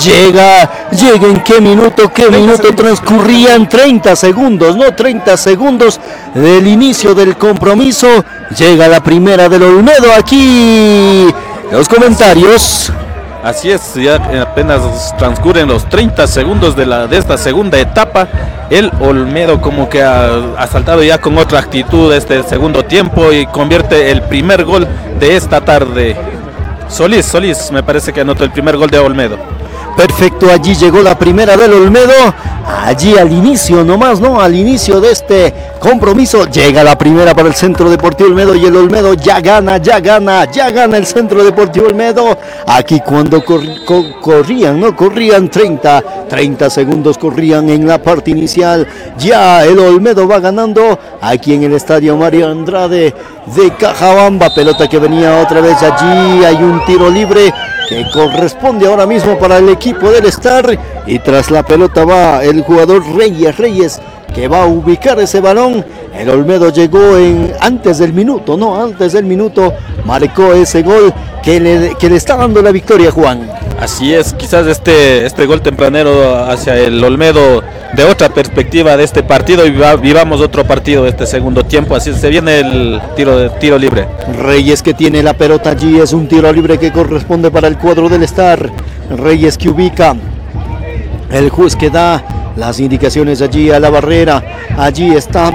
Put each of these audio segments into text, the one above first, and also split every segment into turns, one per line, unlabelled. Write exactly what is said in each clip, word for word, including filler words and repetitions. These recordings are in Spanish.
llega, llega en qué minuto, qué minuto transcurrían, treinta segundos, ¿no? treinta segundos del inicio del compromiso, llega la primera del Olmedo, aquí los comentarios.
Así es, ya apenas transcurren los treinta segundos de, la, de esta segunda etapa. El Olmedo como que ha, ha saltado ya con otra actitud este segundo tiempo y convierte el primer gol de esta tarde. Solís, Solís me parece que anotó el primer gol de Olmedo.
Perfecto, allí llegó la primera del Olmedo, allí al inicio nomás, ¿no? Al inicio de este compromiso llega la primera para el Centro Deportivo Olmedo y el Olmedo ya gana, ya gana, ya gana el Centro Deportivo Olmedo. Aquí cuando cor, cor, corrían, ¿no? Corrían treinta, treinta segundos corrían en la parte inicial, ya el Olmedo va ganando aquí en el Estadio Mario Andrade de Cajabamba, pelota que venía otra vez allí, hay un tiro libre que corresponde ahora mismo para el equipo del Star y tras la pelota va el jugador Reyes, Reyes que va a ubicar ese balón. El Olmedo llegó en antes del minuto, no, antes del minuto marcó ese gol que le, que le está dando la victoria, Juan.
Así es, quizás este, este gol tempranero hacia el Olmedo de otra perspectiva de este partido y vivamos otro partido de este segundo tiempo, así se viene el tiro, de, tiro libre.
Reyes que tiene la pelota allí, es un tiro libre que corresponde para el cuadro del Star. Reyes que ubica, el juez que da las indicaciones allí a la barrera, allí está,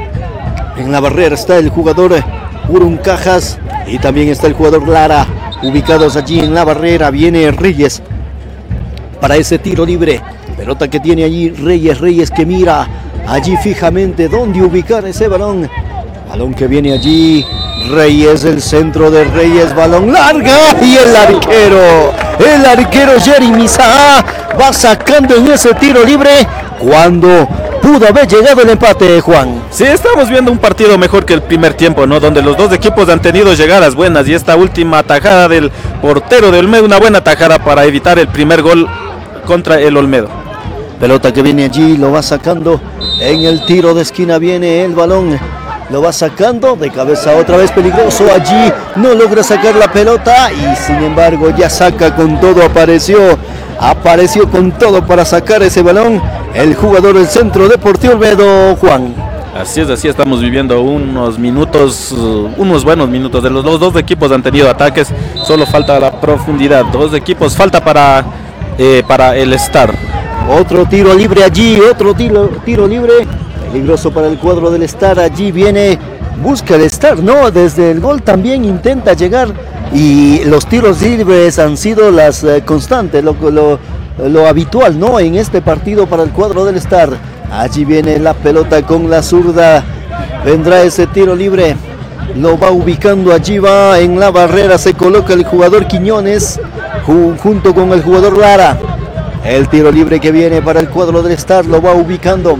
en la barrera está el jugador Uruncajas y también está el jugador Lara, ubicados allí en la barrera. Viene Reyes para ese tiro libre, pelota que tiene allí Reyes, Reyes que mira allí fijamente dónde ubicar ese balón, balón que viene allí, Reyes, el centro de Reyes, balón larga y el arquero, el arquero Jeremy Saá va sacando en ese tiro libre cuando pudo haber llegado el empate, Juan.
Sí, estamos viendo un partido mejor que el primer tiempo, ¿no? Donde los dos equipos han tenido llegadas buenas y esta última tajada del portero de Olmedo, una buena tajada para evitar el primer gol contra el Olmedo.
Pelota que viene allí, lo va sacando en el tiro de esquina, viene el balón, lo va sacando de cabeza otra vez, peligroso allí, no logra sacar la pelota y sin embargo ya saca con todo, apareció, apareció con todo para sacar ese balón el jugador del Centro Deportivo Olmedo, Juan.
Así es, así estamos viviendo unos minutos, unos buenos minutos. De los, los dos equipos han tenido ataques, solo falta la profundidad. Dos equipos falta para, eh, para el Star.
Otro tiro libre allí, otro tiro, tiro libre, peligroso para el cuadro del Star. Allí viene, busca el Star, ¿no? Desde el gol también intenta llegar y los tiros libres han sido las eh, constantes, lo, lo, lo habitual, ¿no? En este partido para el cuadro del Star. Allí viene la pelota con la zurda, vendrá ese tiro libre, lo va ubicando, allí va en la barrera, se coloca el jugador Quiñones ju- junto con el jugador Lara. El tiro libre que viene para el cuadro del Star lo va ubicando,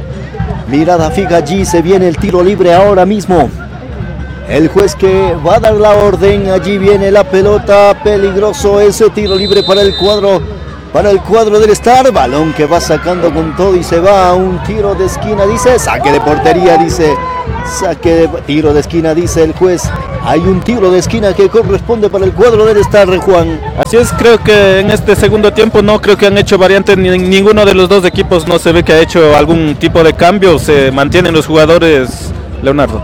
mirada fija, allí se viene el tiro libre ahora mismo. El juez que va a dar la orden, allí viene la pelota, peligroso ese tiro libre para el cuadro Para el cuadro del Star, balón que va sacando con todo y se va a un tiro de esquina, dice, saque de portería, dice, saque de tiro de esquina, dice el juez. Hay un tiro de esquina que corresponde para el cuadro del Star, Juan.
Así es, creo que en este segundo tiempo no creo que han hecho variantes, ni, ninguno de los dos equipos no se ve que ha hecho algún tipo de cambio, se mantienen los jugadores, Leonardo.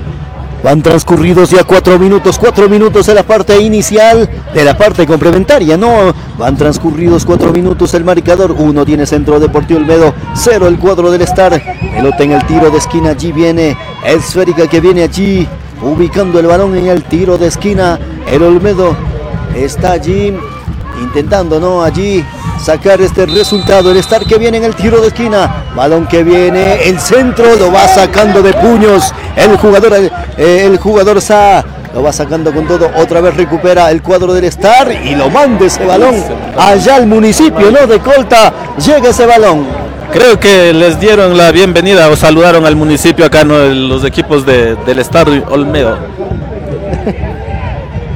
Van transcurridos ya cuatro minutos, cuatro minutos de la parte inicial, de la parte complementaria, no, van transcurridos cuatro minutos el marcador, uno tiene Centro Deportivo Olmedo, cero el cuadro del Star, pelota en el tiro de esquina, allí viene Esférica que viene allí, ubicando el balón en el tiro de esquina, el Olmedo está allí, intentando, ¿no? Allí sacar este resultado, el Star que viene en el tiro de esquina, balón que viene, el centro, lo va sacando de puños, el jugador, el, el jugador Sa, lo va sacando con todo, otra vez recupera el cuadro del Star y lo manda ese balón allá al municipio, ¿no? De Colta, llega ese balón.
Creo que les dieron la bienvenida o saludaron al municipio acá, ¿no? Los equipos de, del Star Olmedo.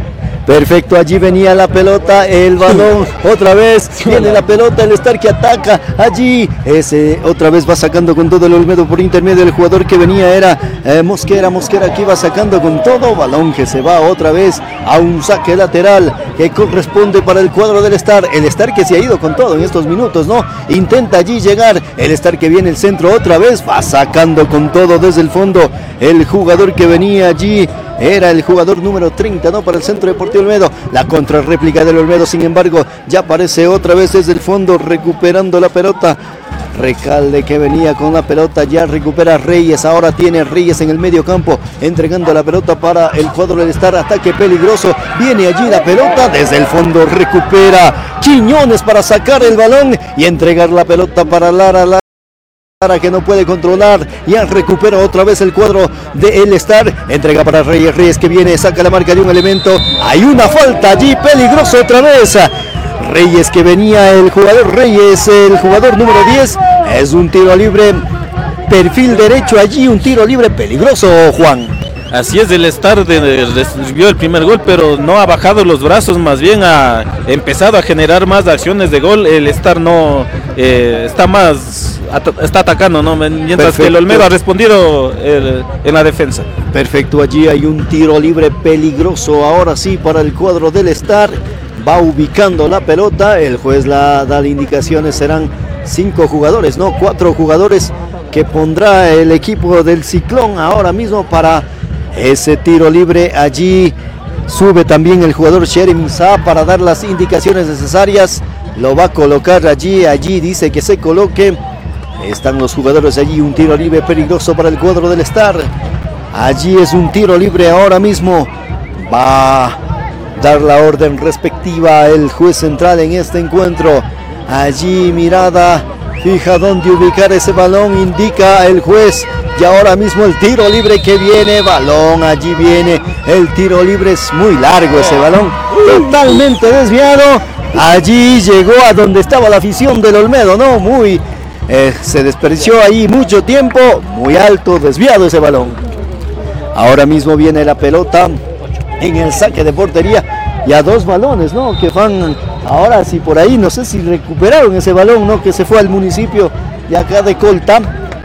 Perfecto, allí venía la pelota, el balón, otra vez viene la pelota, el Star que ataca, allí, ese otra vez va sacando con todo el Olmedo por intermedio del jugador que venía, era eh, Mosquera, Mosquera que iba sacando con todo, balón que se va otra vez a un saque lateral que corresponde para el cuadro del Star, el Star que se ha ido con todo en estos minutos, ¿no? Intenta allí llegar, el Star que viene el centro otra vez, va sacando con todo desde el fondo, el jugador que venía allí, era el jugador número treinta, ¿no? Para el Centro Deportivo Olmedo. La contrarréplica del Olmedo, sin embargo, ya aparece otra vez desde el fondo, recuperando la pelota. Recalde que venía con la pelota, ya recupera Reyes, ahora tiene Reyes en el medio campo, entregando la pelota para el cuadro del Star, ataque peligroso, viene allí la pelota, desde el fondo recupera Quiñones para sacar el balón y entregar la pelota para Lara, Lara que no puede controlar, ya recupera otra vez el cuadro de el Star, entrega para Reyes, Reyes que viene, saca la marca de un elemento, hay una falta allí, peligroso otra vez, Reyes que venía, el jugador Reyes, el jugador número diez, es un tiro libre, perfil derecho allí, un tiro libre peligroso, Juan.
Así es, el Star de, de, recibió el primer gol, pero no ha bajado los brazos, más bien ha empezado a generar más acciones de gol. El Star no eh, está más, at está atacando, ¿no? Mientras Perfecto. que el Olmedo ha respondido el, en la defensa.
Perfecto, allí hay un tiro libre peligroso, ahora sí para el cuadro del Star, va ubicando la pelota, el juez la da indicaciones, serán cinco jugadores, no, cuatro jugadores que pondrá el equipo del Ciclón ahora mismo para ese tiro libre. Allí sube también el jugador Sherem Sa para dar las indicaciones necesarias, lo va a colocar allí, allí dice que se coloque, están los jugadores allí, un tiro libre peligroso para el cuadro del Star, allí es un tiro libre ahora mismo, va a dar la orden respectiva el juez central en este encuentro, allí mirada fija dónde ubicar ese balón, indica el juez. Y ahora mismo el tiro libre que viene, balón, allí viene el tiro libre, es muy largo ese balón, totalmente desviado, allí llegó a donde estaba la afición del Olmedo, ¿no? Muy, eh, se desperdició ahí mucho tiempo, muy alto, desviado ese balón. Ahora mismo viene la pelota en el saque de portería, y a dos balones, ¿no? Que van, ahora sí por ahí, no sé si recuperaron ese balón, ¿no? Que se fue al municipio de acá de Colta.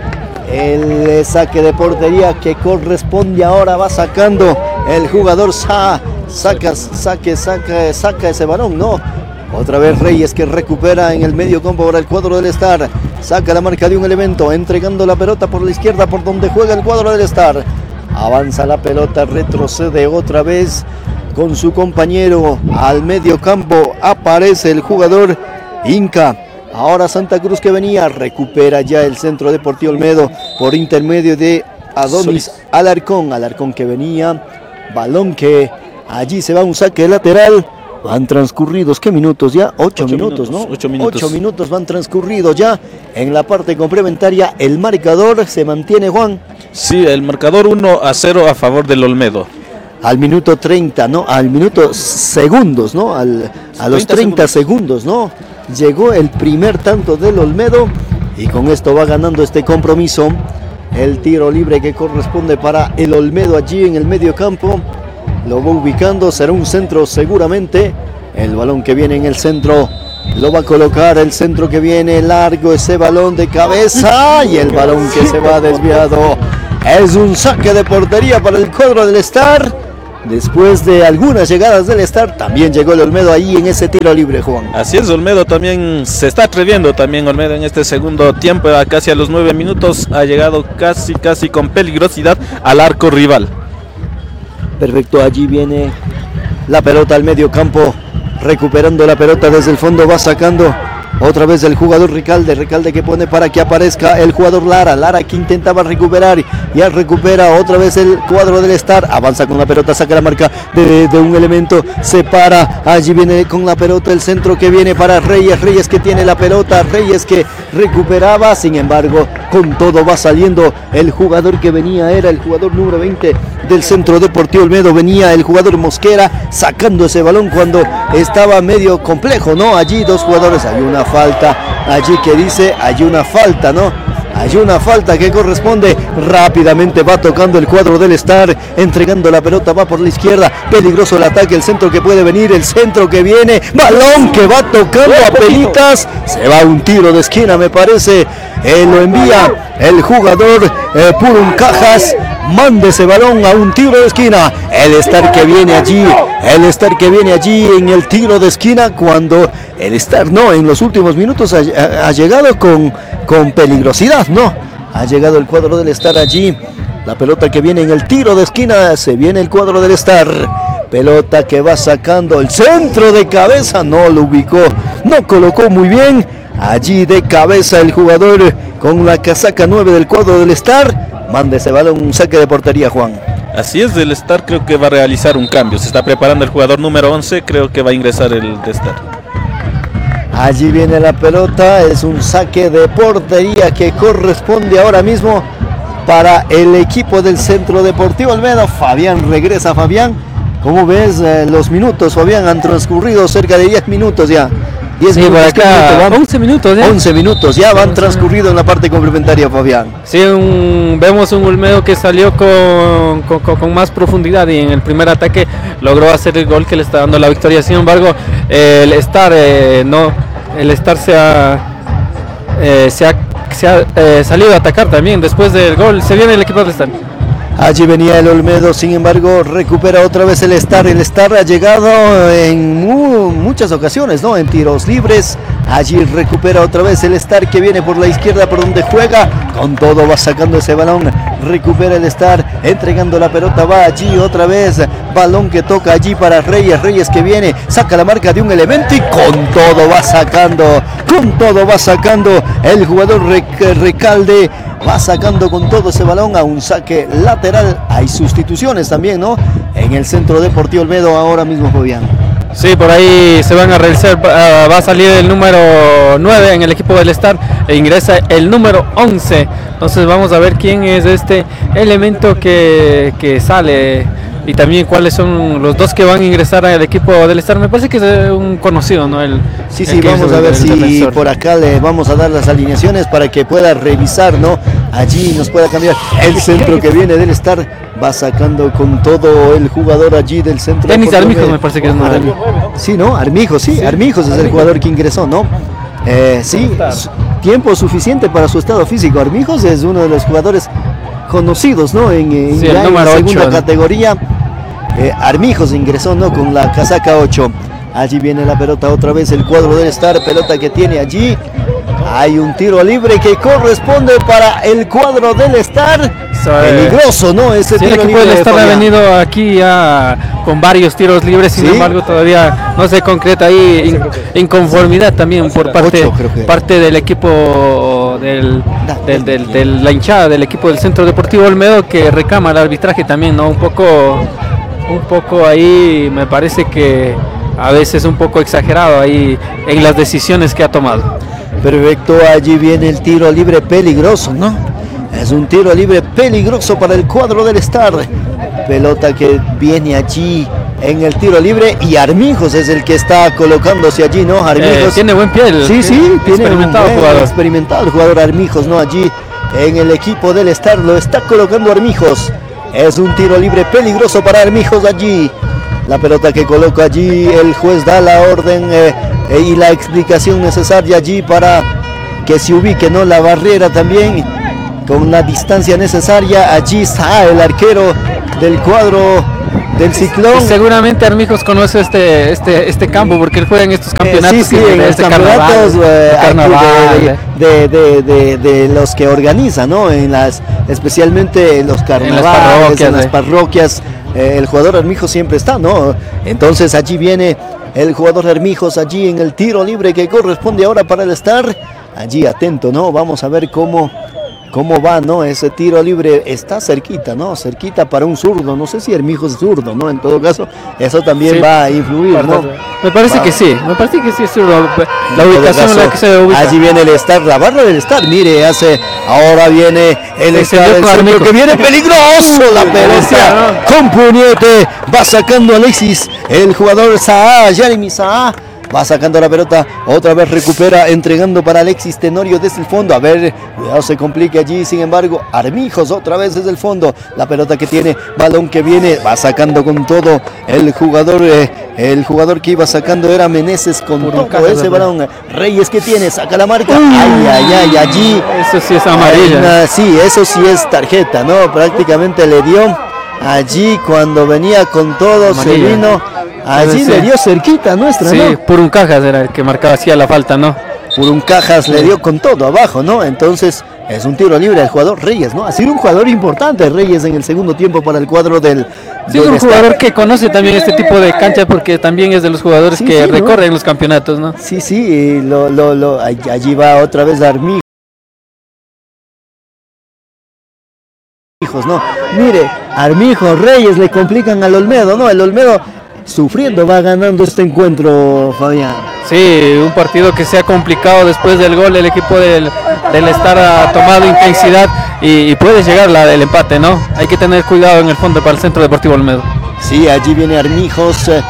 El saque de portería que corresponde ahora, va sacando el jugador Sa, saca, saque, saca, saca ese balón, no, otra vez Reyes que recupera en el medio campo para el cuadro del Star, saca la marca de un elemento, entregando la pelota por la izquierda por donde juega el cuadro del Star, avanza la pelota, retrocede otra vez con su compañero al medio campo, aparece el jugador Inca. Ahora Santa Cruz que venía, recupera ya el Centro Deportivo Olmedo por intermedio de Adonis Alarcón, Alarcón que venía, balón que allí se va un saque lateral, van transcurridos, ¿qué minutos ya? Ocho, Ocho minutos, minutos, ¿no?
Ocho minutos.
Ocho minutos van transcurridos ya, en la parte complementaria el marcador se mantiene, Juan.
Sí, el marcador uno a cero a favor del Olmedo.
Al minuto treinta, ¿no? Al minuto segundos, ¿no? Al, a los treinta segundos, ¿no? Llegó el primer tanto del Olmedo y con esto va ganando este compromiso. El tiro libre que corresponde para el Olmedo allí en el medio campo. Lo va ubicando, será un centro seguramente. El balón que viene en el centro lo va a colocar, el centro que viene largo, ese balón de cabeza y el balón que se va desviado. Es un saque de portería para el cuadro del Star. Después de algunas llegadas del Star, también llegó el Olmedo ahí en ese tiro libre, Juan.
Así es, Olmedo también se está atreviendo, también Olmedo en este segundo tiempo, casi a los nueve minutos, ha llegado casi, casi con peligrosidad al arco rival.
Perfecto, allí viene la pelota al medio campo, recuperando la pelota desde el fondo, va sacando otra vez el jugador Recalde, Recalde que pone para que aparezca el jugador Lara, Lara que intentaba recuperar, ya recupera otra vez el cuadro del Star, avanza con la pelota, saca la marca de, de un elemento, se para, allí viene con la pelota el centro que viene para Reyes, Reyes que tiene la pelota, Reyes que recuperaba, sin embargo con todo va saliendo el jugador que venía, era el jugador número veinte del Centro Deportivo Olmedo, venía el jugador Mosquera sacando ese balón cuando estaba medio complejo, ¿no? Allí dos jugadores, hay una falta, allí que dice, hay una falta, ¿no? Hay una falta que corresponde. Rápidamente va tocando el cuadro del Star, entregando la pelota, va por la izquierda. Peligroso el ataque, el centro que puede venir, el centro que viene. Balón que va tocando a penitas. Se va un tiro de esquina, me parece. Eh, lo envía el jugador eh, Purum Cajas. Manda ese balón a un tiro de esquina. El Star que viene allí, el Star que viene allí en el tiro de esquina, cuando el Star no, en los últimos minutos ha, ha, ha llegado con, con peligrosidad, no. Ha llegado el cuadro del Star allí. La pelota que viene en el tiro de esquina, se viene el cuadro del Star. Pelota que va sacando el centro de cabeza, no lo ubicó, no colocó muy bien. Allí de cabeza el jugador con la casaca nueve del cuadro del Star. Manda ese balón, un saque de portería, Juan.
Así es, el Star creo que va a realizar un cambio. Se está preparando el jugador número once, creo que va a ingresar el de Star.
Allí viene la pelota, es un saque de portería que corresponde ahora mismo para el equipo del Centro Deportivo Olmedo. Fabián regresa, Fabián. ¿Cómo ves eh, los minutos, Fabián? Han transcurrido cerca de diez minutos ya. diez
sí,
minutos,
por acá,
minuto
once minutos ya.
once minutos, ya van transcurrido en la parte complementaria, Fabián.
Sí, un, vemos un Olmedo que salió con, con, con, con más profundidad y en el primer ataque logró hacer el gol que le está dando la victoria. Sin embargo, eh, el Star eh, no, el Star se ha, eh, se ha, se ha eh, salido a atacar también. Después del gol se viene el equipo del Star.
Allí venía el Olmedo, sin embargo, recupera otra vez el Star. El Star ha llegado en mu muchas ocasiones, ¿no? En tiros libres. Allí recupera otra vez el Star que viene por la izquierda, por donde juega. Con todo va sacando ese balón. Recupera el Star, entregando la pelota. Va allí otra vez. Balón que toca allí para Reyes. Reyes que viene, saca la marca de un elemento y con todo va sacando. Con todo va sacando el jugador Recalde. Va sacando con todo ese balón a un saque lateral. Hay sustituciones también, ¿no? En el Centro Deportivo Olmedo ahora mismo, Fabián.
Sí, por ahí se van a realizar, uh, va a salir el número nueve en el equipo del Star e ingresa el número once. Entonces vamos a ver quién es este elemento que, que sale y también cuáles son los dos que van a ingresar al equipo del Star. Me parece que es un conocido, ¿no? El,
sí, sí, vamos a ver si defensor. Por acá le vamos a dar las alineaciones para que pueda revisar, ¿no? Allí nos pueda cambiar el centro que viene del Star. Va sacando con todo el jugador allí del centro.
Denis Armijos me parece que es nueve.
Sí, ¿no? Armijos, sí, sí. Armijos es Armijos. El jugador que ingresó, ¿no? Eh, sí, tiempo suficiente para su estado físico. Armijos es uno de los jugadores conocidos, ¿no? En, en,
sí,
ya en la segunda
ocho,
categoría. Eh, Armijos ingresó, ¿no? Con la casaca ocho. Allí viene la pelota otra vez, el cuadro del Star, pelota que tiene allí. Hay un tiro libre que corresponde para el cuadro del Star. Peligroso, ¿no? Ese
sí,
tiro
el equipo
libre
del Star ha venido aquí ya con varios tiros libres, sin ¿sí? embargo todavía no se concreta ahí in, inconformidad también por parte, ocho, parte del equipo del, del, del, de la hinchada del equipo del Centro Deportivo Olmedo, que reclama el arbitraje también, ¿no? Un poco, un poco ahí me parece que a veces un poco exagerado ahí en las decisiones que ha tomado.
Perfecto, allí viene el tiro libre peligroso, ¿no? Es un tiro libre peligroso para el cuadro del Star. Pelota que viene allí en el tiro libre y Armijos es el que está colocándose allí, ¿no? Armijos
eh, tiene buen pie. El,
sí, sí, tiene
experimentado
un buen,
jugador.
experimentado el jugador Armijos, ¿no? Allí en el equipo del Star lo está colocando Armijos. Es un tiro libre peligroso para Armijos allí. La pelota que coloca allí, el juez da la orden eh, eh, y la explicación necesaria allí para que se ubique, ¿no? La barrera también con la distancia necesaria. Allí está el arquero del cuadro del Ciclón.
Seguramente Armijos conoce este este este campo porque él juega en estos campeonatos.
Eh, sí, sí, en
este
los campeonatos eh,
carnaval,
de, de, de, de, de los que organiza, ¿no? En las, especialmente en los carnavales, en las parroquias, en las parroquias eh, el jugador Armijos siempre está, ¿no? Entonces allí viene el jugador Armijos allí en el tiro libre que corresponde ahora para el Star. Allí atento, ¿no? Vamos a ver cómo cómo va, ¿no? Ese tiro libre está cerquita, ¿no? Cerquita para un zurdo. No sé si Armijos es zurdo, ¿no? En todo caso, eso también sí, va a influir, ¿no?
Me parece va. que sí, me parece que sí es zurdo. La ubicación caso, en la que se ubica.
Allí viene el Star, la barra del Star, mire, hace, ahora viene el sí, Star, el centro que viene peligroso, la pelota con puñete, va sacando Alexis, el jugador Saá, Jeremy Saá. va sacando la pelota, otra vez recupera, entregando para Alexis Tenorio desde el fondo, a ver, cuidado se complica allí, sin embargo, Armijos otra vez desde el fondo, la pelota que tiene, balón que viene, va sacando con todo el jugador, eh, el jugador que iba sacando era Meneses con Por todo ese balón, Reyes que tiene, saca la marca, uh, ay, ay, ay, allí.
Eso sí es amarilla.
Ay, sí, eso sí es tarjeta, ¿no? Prácticamente le dio allí cuando venía con todo, amarilla. Se vino, allí sí. Le dio cerquita nuestra,
sí,
¿no?
Sí, por un Cajas era el que marcaba así a la falta, ¿no?
Por un Cajas sí. Le dio con todo abajo, ¿no? Entonces es un tiro libre al jugador Reyes, ¿no? Ha sido un jugador importante Reyes en el segundo tiempo para el cuadro del...
Sí, es un estado. Jugador que conoce también este tipo de cancha porque también es de los jugadores sí, que sí, recorren ¿no? Los campeonatos, ¿no?
Sí, sí, lo, lo, lo, allí va otra vez Armijos, ¿no? Mire, Armijos, Reyes le complican al Olmedo, ¿no? El Olmedo sufriendo va ganando este encuentro, Fabián.
Sí, un partido que se ha complicado después del gol, el equipo del, del Star ha tomado intensidad y, y puede llegar la del empate, ¿no? Hay que tener cuidado en el fondo para el Centro Deportivo Olmedo.
Sí, allí viene Armijos, eh,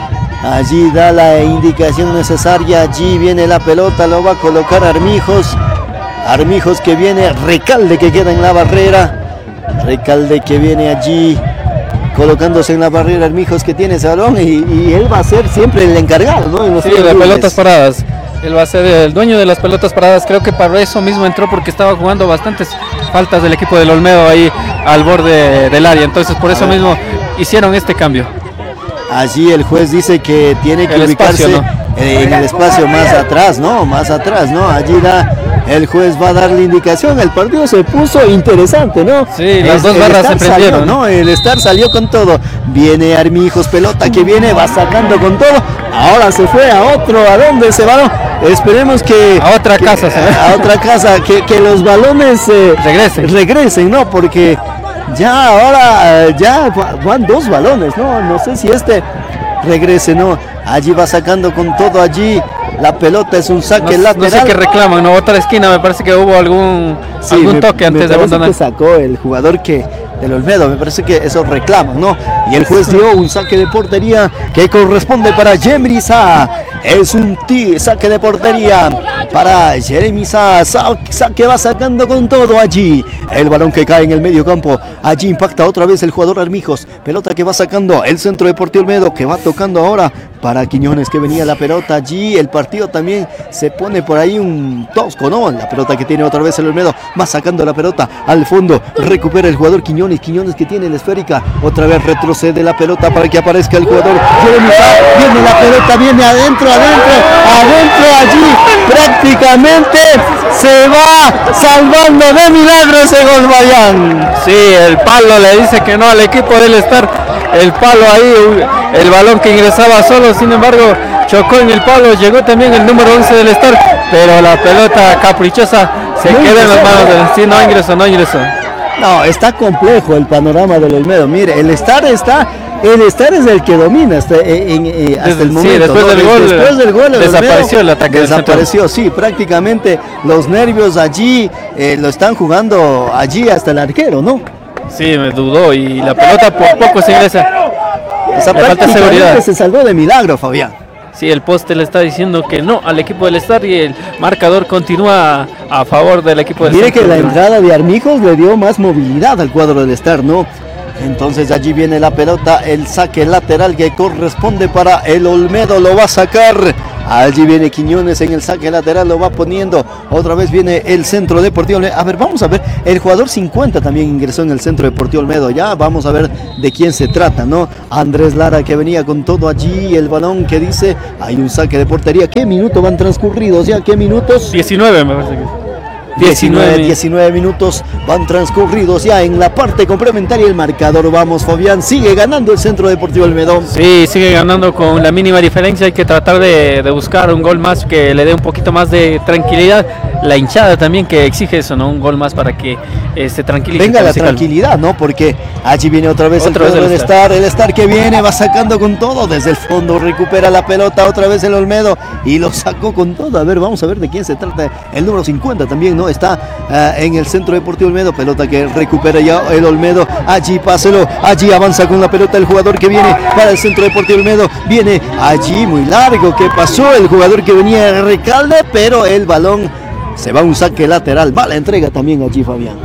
allí da la indicación necesaria, allí viene la pelota, lo va a colocar Armijos, Armijos que viene, Recalde que queda en la barrera, Recalde que viene allí colocándose en la barrera, Armijos que tiene ese balón y, y él va a ser siempre el encargado, ¿no? En los
sí, de pelotas paradas. Él va a ser el dueño de las pelotas paradas. Creo que para eso mismo entró porque estaba jugando bastantes faltas del equipo del Olmedo ahí al borde del área. Entonces por eso mismo hicieron este cambio.
Allí el juez dice que tiene que el ubicarse espacio, ¿no? En el espacio más atrás, ¿no? Más atrás, ¿no? Allí da, el juez va a dar la indicación. El partido se puso interesante, ¿no?
Sí, las el, dos barras se prendieron,
salió, ¿no? El Star salió con todo. Viene Armijos, pelota que viene, va sacando con todo. Ahora se fue a otro, ¿a dónde se va? Esperemos que...
A otra
que,
casa, ¿sabes?
A otra casa, que, que los balones eh,
regresen.
Regresen, ¿no? Porque ya ahora, ya van dos balones, ¿no? No sé si este regrese, ¿no? Allí va sacando con todo allí. La pelota es un saque
no,
lateral.
No sé qué reclaman, no, otra esquina, me parece que hubo algún, sí, algún toque
me,
antes
me
de abandonar.
Que sacó el jugador que del Olmedo, me parece que eso reclaman, ¿no? Y el juez dio un saque de portería que corresponde para Jeremy Sá. Es un t saque de portería para Jeremy Sá. Saque va sacando con todo allí. El balón que cae en el medio campo. Allí impacta otra vez el jugador Armijos. Pelota que va sacando el Centro Deportivo Olmedo, que va tocando ahora para Quiñones, que venía la pelota allí. El partido también se pone por ahí un tosco, ¿no? La pelota que tiene otra vez el Olmedo. Va sacando la pelota al fondo. Recupera el jugador Quiñones. Quiñones que tiene la esférica. Otra vez retrocede la pelota para que aparezca el jugador Jeremy Sá. Viene la pelota, viene adentro, adentro, adentro allí. Prácticamente se va salvando de milagro ese gol, Bayán.
Sí, el palo le dice que no al equipo del Star. El palo ahí, el balón que ingresaba solo, sin embargo, chocó en el palo. Llegó también el número once del Star, pero la pelota caprichosa se no queda en las manos del sí, no ingresó, no ingresó.
No, está complejo el panorama del Olmedo. Mire, el Star está, el Star es el que domina hasta, en, en, hasta el momento.
Sí, después,
¿no?
del gol,
después del gol, el
desapareció
Olmedo,
el ataque.
Desapareció, sí, prácticamente los nervios allí eh, lo están jugando allí hasta el arquero, ¿no?
Sí, me dudó y la pelota por poco se ingresa.
Esa prácticamente se salvó de milagro, Fabián.
Sí, el poste le está diciendo que no al equipo del Star y el marcador continúa a favor del equipo del
Mire
Star.
Mire que la entrada de Armijos le dio más movilidad al cuadro del Star, ¿no? Entonces allí viene la pelota, el saque lateral que corresponde para el Olmedo, lo va a sacar. Allí viene Quiñones en el saque lateral, lo va poniendo. Otra vez viene el Centro Deportivo Olmedo. A ver, vamos a ver. El jugador cincuenta también ingresó en el Centro Deportivo Olmedo. Ya vamos a ver de quién se trata, ¿no? Andrés Lara que venía con todo allí. El balón que dice, hay un saque de portería. ¿Qué minutos van transcurridos ya? ¿Qué minutos?
diecinueve me parece que.
diecinueve, diecinueve minutos van transcurridos ya en la parte complementaria. El marcador, vamos, Fabián, sigue ganando el Centro Deportivo Olmedo.
Sí, sigue ganando con la mínima diferencia. Hay que tratar de, de buscar un gol más que le dé un poquito más de tranquilidad. La hinchada también que exige eso, ¿no? Un gol más para que eh, se tranquilice.
Venga la tranquilidad, ¿no? Porque allí viene otra vez otra el cuadro del Star, el Star que viene, va sacando con todo desde el fondo, recupera la pelota otra vez el Olmedo y lo sacó con todo. A ver, vamos a ver de quién se trata. El número cincuenta también, ¿no? Está uh, en el Centro Deportivo Olmedo, pelota que recupera ya el Olmedo. Allí páselo, allí avanza con la pelota el jugador que viene para el Centro Deportivo Olmedo. Viene allí muy largo, ¿qué pasó? El jugador que venía de Recalde, pero el balón se va a un saque lateral. Va la entrega también allí, Fabián.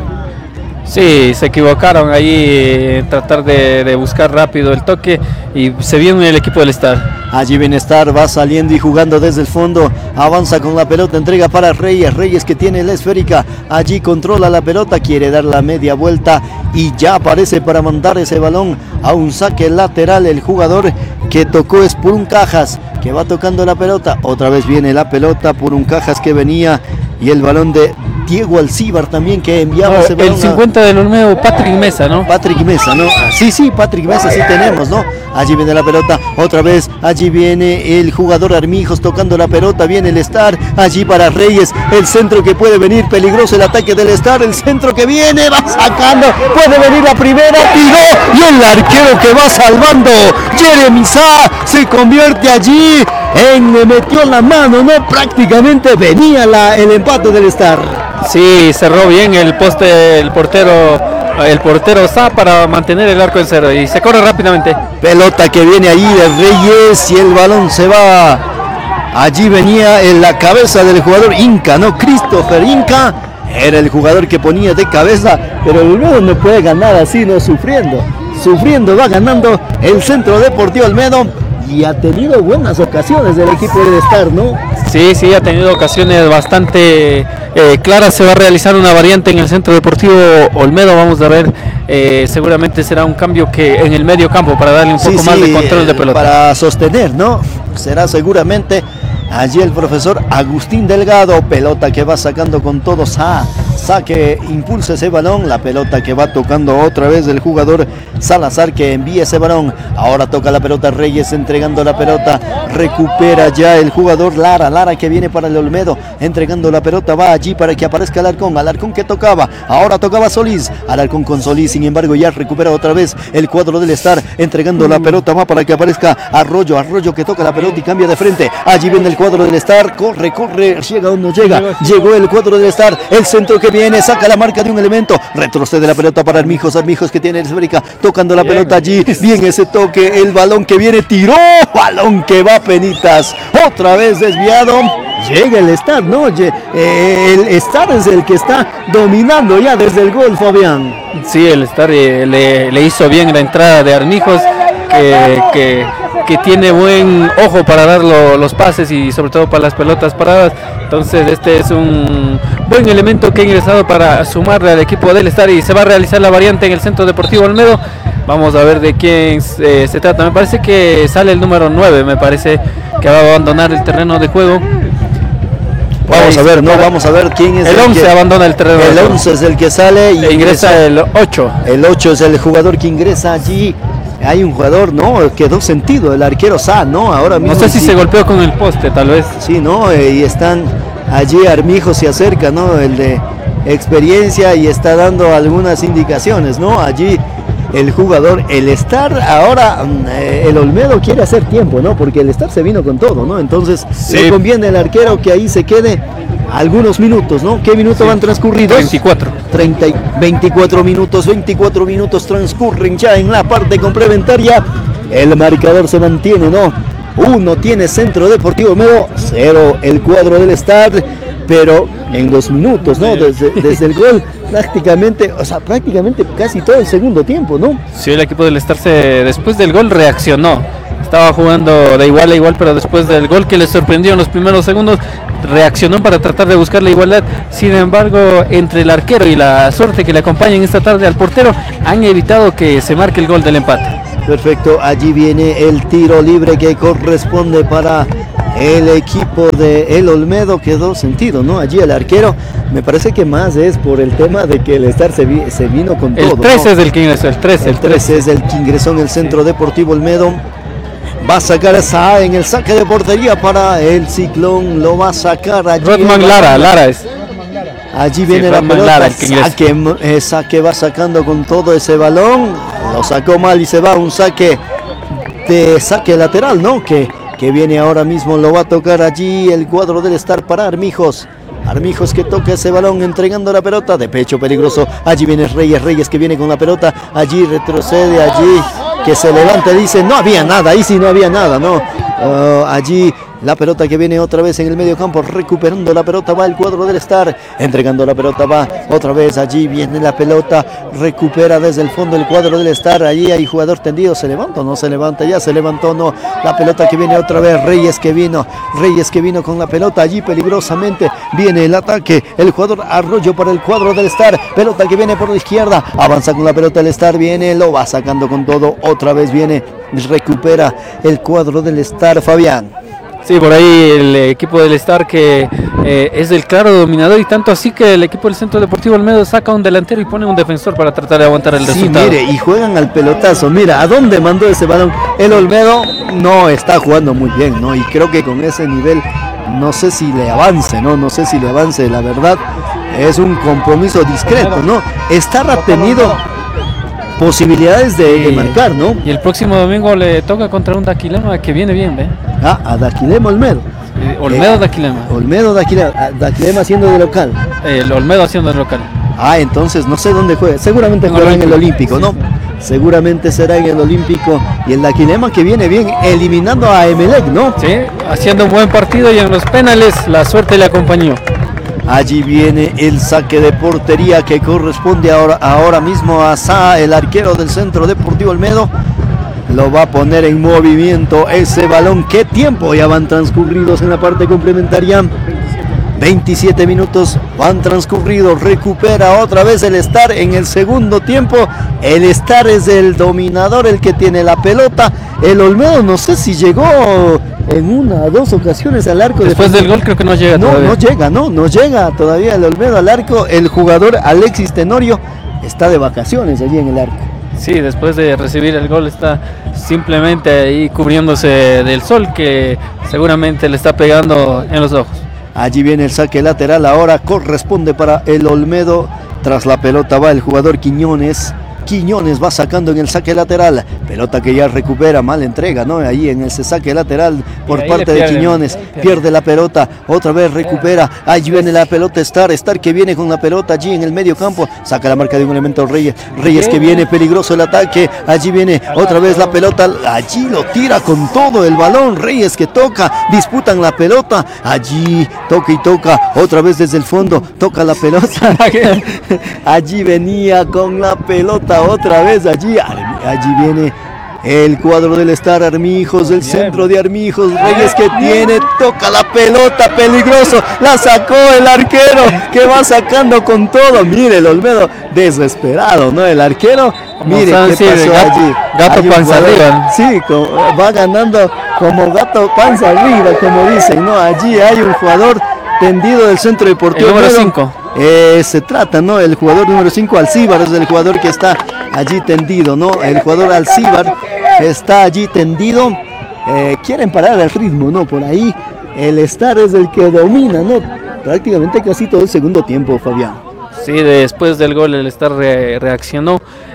Sí, se equivocaron ahí en tratar de, de buscar rápido el toque y se viene el equipo del Star.
Allí viene Star, va saliendo y jugando desde el fondo, avanza con la pelota, entrega para Reyes, Reyes que tiene la esférica, allí controla la pelota, quiere dar la media vuelta y ya aparece para mandar ese balón a un saque lateral. El jugador que tocó es Purun Cajas, que va tocando la pelota, otra vez viene la pelota, Purun Cajas que venía y el balón de Diego Alcíbar también que enviaba
no,
ese balón.
El cincuenta del Olmedo, Patrick Mesa, ¿no?
Patrick Mesa, ¿no? Sí, sí, Patrick Mesa sí tenemos, ¿no? Allí viene la pelota, otra vez, allí viene el jugador Armijos tocando la pelota, viene el Star, allí para Reyes, el centro que puede venir, peligroso el ataque del Star, el centro que viene, va sacando, puede venir la primera, tiró, y el arquero que va salvando, Jeremy Sá, se convierte allí en, le metió la mano, ¿no? Prácticamente venía la, el empate del Star.
Sí, cerró bien el poste, el portero, el portero Sá para mantener el arco en cero y se corre rápidamente.
Pelota que viene ahí de Reyes y el balón se va. Allí venía en la cabeza del jugador Inca, ¿no? Christopher Inca era el jugador que ponía de cabeza, pero el Olmedo no puede ganar así, no sufriendo. Sufriendo va ganando el Centro Deportivo Olmedo y ha tenido buenas ocasiones del equipo del Star, ¿no?
Sí, sí, ha tenido ocasiones bastante eh, claras. Se va a realizar una variante en el Centro Deportivo Olmedo. Vamos a ver, eh, seguramente será un cambio que en el medio campo para darle un poco sí, más sí, de control de pelota.
Para sostener, ¿no? Será seguramente allí el profesor Agustín Delgado. Pelota que va sacando con todo Sá. Sá que impulsa ese balón. La pelota que va tocando otra vez el jugador Salazar que envía ese balón. Ahora toca la pelota Reyes entregando la pelota. Recupera ya el jugador Lara. Lara que viene para el Olmedo entregando la pelota. Va allí para que aparezca Alarcón. Alarcón que tocaba. Ahora tocaba Solís. Alarcón con Solís. Sin embargo ya recupera otra vez el cuadro del Star entregando la pelota. Va para que aparezca Arroyo. Arroyo que toca la pelota y cambia de frente. Allí viene el cuadro del Star. Corre, corre. Llega o no llega. Llegó el cuadro del Star. El centro que viene. Saca la marca de un elemento. Retrocede la pelota para Armijos. Armijos que tiene el esférica. Tocando la pelota allí. Bien ese toque. El balón que viene. Tiró. Balón que va a penitas. Otra vez desviado. Llega el Star, ¿no? El Star es el que está dominando ya desde el gol, Fabián.
Sí, el Star eh, le, le hizo bien la entrada de Armijos, que, que, que tiene buen ojo para dar lo, los pases y sobre todo para las pelotas paradas. Entonces este es un buen elemento que ha ingresado para sumarle al equipo del Star y se va a realizar la variante en el Centro Deportivo Olmedo. Vamos a ver de quién eh, se trata. Me parece que sale el número nueve, me parece que va a abandonar el terreno de juego.
Vamos a ver, no, vamos a ver quién es
el, el once que abandona el terreno.
El once es el que sale y
e ingresa, ingresa el ocho.
El ocho es el jugador que ingresa allí. Hay un jugador, no, quedó sentido, el arquero Sá, ¿no? Ahora mismo.
No sé si
sí,
se golpeó con el poste, tal vez.
Sí, ¿no? Eh, y están allí Armijos se acerca, ¿no? El de experiencia y está dando algunas indicaciones, ¿no? Allí el jugador, el Star, ahora eh, el Olmedo quiere hacer tiempo, ¿no? Porque el Star se vino con todo, ¿no? Entonces sí, le conviene al arquero que ahí se quede algunos minutos, ¿no? ¿Qué minutos sí, van transcurridos?
veinticuatro.
treinta, veinticuatro minutos, veinticuatro minutos transcurren ya en la parte complementaria. El marcador se mantiene, ¿no? Uno tiene Centro Deportivo Olmedo, cero el cuadro del Star, pero en dos minutos, ¿no? Desde, desde el gol prácticamente, o sea, prácticamente casi todo el segundo tiempo, ¿no?
Sí, el equipo del Star se, después del gol reaccionó. Estaba jugando de igual a igual, pero después del gol que les sorprendió en los primeros segundos, reaccionó para tratar de buscar la igualdad. Sin embargo, entre el arquero y la suerte que le acompañan esta tarde al portero, han evitado que se marque el gol del empate.
Perfecto, allí viene el tiro libre que corresponde para el equipo de el Olmedo. Quedó sentido, ¿no? Allí el arquero, me parece que más es por el tema de que el Star se, vi, se vino con
el
todo.
El trece,
¿no?
Es el que ingresó, el trece.
El trece es el que ingresó en el Centro Deportivo Olmedo. Va a sacar a Sá en el saque de portería para el Ciclón. Lo va a sacar allí.
Rodman Lara, Lara es.
Allí viene
sí,
la pelota, saque, eh, saque va sacando con todo ese balón, lo sacó mal y se va un saque de saque lateral, ¿no? Que, que viene ahora mismo, lo va a tocar allí el cuadro del Star para Armijos. Armijos que toca ese balón entregando la pelota de pecho peligroso. Allí viene Reyes, Reyes que viene con la pelota. Allí retrocede, allí que se levanta, dice no había nada, ahí sí no había nada, ¿no? Uh, allí la pelota que viene otra vez en el medio campo, recuperando la pelota, va el cuadro del Star, entregando la pelota, va otra vez, allí viene la pelota, recupera desde el fondo el cuadro del Star, allí hay jugador tendido, ¿se levanta o no se levanta? Ya se levantó, no, la pelota que viene otra vez, Reyes que vino, Reyes que vino con la pelota, allí peligrosamente viene el ataque, el jugador Arroyo para el cuadro del Star, pelota que viene por la izquierda, avanza con la pelota el Star, viene, lo va sacando con todo, otra vez viene, recupera el cuadro del Star, Fabián.
Sí, por ahí el equipo del Star que eh, es el claro dominador y tanto así que el equipo del Centro Deportivo Olmedo saca un delantero y pone un defensor para tratar de aguantar el
sí,
resultado.
Mire, y juegan al pelotazo, mira, ¿a dónde mandó ese balón? El Olmedo no está jugando muy bien, ¿no? Y creo que con ese nivel, no sé si le avance, ¿no? No sé si le avance, la verdad, es un compromiso discreto, ¿no? Star ha tenido posibilidades de, de marcar, ¿no?
Y el próximo domingo le toca contra un Daquilema que viene bien, ¿ve?
Ah, a Daquilema Olmedo.
Eh, Olmedo eh, Daquilema.
Olmedo Daquilema, Daquilema haciendo de local.
El Olmedo haciendo de local.
Ah, entonces no sé dónde juega. Seguramente
en
juega en el
Olímpico,
Olímpico, ¿no? Seguramente será en el Olímpico. Y el Daquilema que viene bien, eliminando a Emelec, ¿no?
Sí, haciendo un buen partido y en los penales la suerte le acompañó.
Allí viene el saque de portería que corresponde ahora, ahora mismo a Sa, el arquero del Centro Deportivo Olmedo. Lo va a poner en movimiento ese balón. ¿Qué tiempo ya van transcurridos en la parte complementaria? veintisiete minutos van transcurridos. Recupera otra vez el Star en el segundo tiempo. El Star es el dominador, el que tiene la pelota. El Olmedo no sé si llegó en una o dos ocasiones al arco.
Después del gol creo que no llega
no,
todavía.
No llega, no, no llega todavía el Olmedo al arco. El jugador Alexis Tenorio está de vacaciones allí en el arco.
Sí, después de recibir el gol está simplemente ahí cubriéndose del sol que seguramente le está pegando en los ojos.
Allí viene el saque lateral, ahora corresponde para el Olmedo. Tras la pelota va el jugador Quiñones. Quiñones va sacando en el saque lateral, pelota que ya recupera, mal entrega, ¿no? Ahí en ese saque lateral por parte de Quiñones, pierde la pelota, otra vez recupera, allí viene la pelota Star, Star que viene con la pelota allí en el medio campo, saca la marca de un elemento Reyes, Reyes que viene peligroso el ataque, allí viene otra vez la pelota, allí lo tira con todo el balón, Reyes que toca, disputan la pelota, allí toca y toca, otra vez desde el fondo, toca la pelota, allí venía con la pelota otra vez allí, allí viene el cuadro del Star, Armijos, del centro de Armijos, Reyes que tiene, toca la pelota, peligroso, la sacó el arquero, que va sacando con todo, mire el Olmedo, desesperado, ¿no? El arquero, mire qué pasó
gato,
allí.
Gato panza arriba.
Sí, como, va ganando como gato panza arriba, como dicen, ¿no? Allí hay un jugador tendido del Centro Deportivo.
El número cinco.
Eh, se trata, ¿no? El jugador número cinco, Alcíbar, es el jugador que está allí tendido, ¿no? El jugador Alcíbar está allí tendido. Eh, quieren parar el ritmo, ¿no? Por ahí el Star es el que domina, ¿no? Prácticamente casi todo el segundo tiempo, Fabián.
Sí, después del gol el Star re reaccionó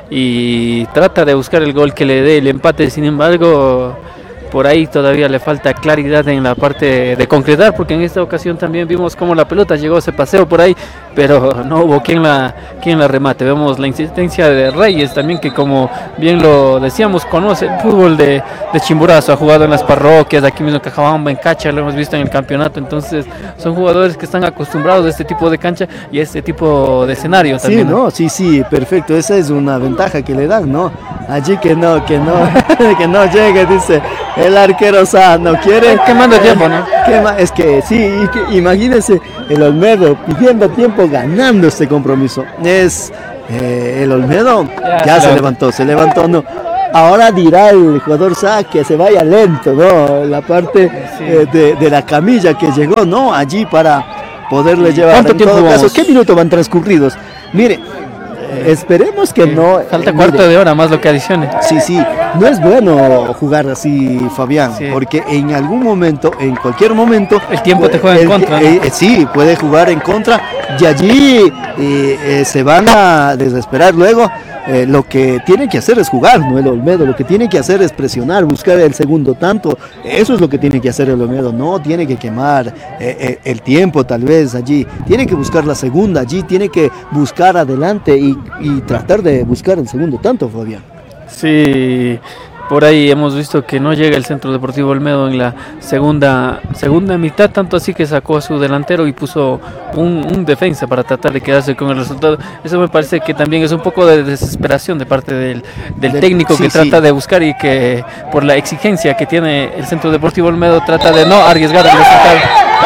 y trata de buscar el gol que le dé el empate, sin embargo por ahí todavía le falta claridad en la parte de concretar, porque en esta ocasión también vimos cómo la pelota llegó a ese paseo por ahí, pero no hubo quien la, quien la remate. Vemos la insistencia de Reyes también, que como bien lo decíamos, conoce el fútbol de, de Chimborazo, ha jugado en las parroquias, aquí mismo en Cajabamba, en Cacha, lo hemos visto en el campeonato, entonces son jugadores que están acostumbrados a este tipo de cancha y a este tipo de escenario también.
Sí, no, sí, sí, perfecto, esa es una ventaja que le dan, ¿no? Allí que no, que no, que no llegue, dice el arquero Sá, no quiere.
Quemando tiempo, ¿no?
Quema, es que sí, y que, imagínense el Olmedo pidiendo tiempo, ganando este compromiso. Es eh, el Olmedo, ya, ya se levantó, se levantó, no. Ahora dirá el jugador Sá que se vaya lento, ¿no? La parte sí. eh, de, de la camilla que llegó, ¿no? Allí para poderle llevar.
¿Cuánto
en
tiempo
todo
vamos?
caso, ¿qué minutos van transcurridos? Mire, esperemos que no.
Falta
eh,
cuarto
mire,
de hora más lo que adicione.
Sí, sí, no es bueno jugar así, Fabián,
Sí.
porque en algún momento, en cualquier momento,
El tiempo te juega en
el-
contra, ¿no?
eh, eh, sí, puede jugar en contra y allí eh, eh, se van a desesperar luego. Eh, lo que tiene que hacer es jugar, ¿no? El Olmedo, lo que tiene que hacer es presionar, buscar el segundo tanto. Eso es lo que tiene que hacer el Olmedo, no tiene que quemar eh, eh, el tiempo tal vez allí, tiene que buscar la segunda allí, tiene que buscar adelante y, y tratar de buscar el segundo tanto, Fabián.
Sí, por ahí hemos visto que no llega el Centro Deportivo Olmedo en la segunda segunda mitad, tanto así que sacó a su delantero y puso un, un defensa para tratar de quedarse con el resultado. Eso me parece que también es un poco de desesperación de parte del, del
Del-
técnico
sí,
que
sí.
trata de buscar y que por la exigencia que tiene el Centro Deportivo Olmedo trata de no arriesgar el resultado.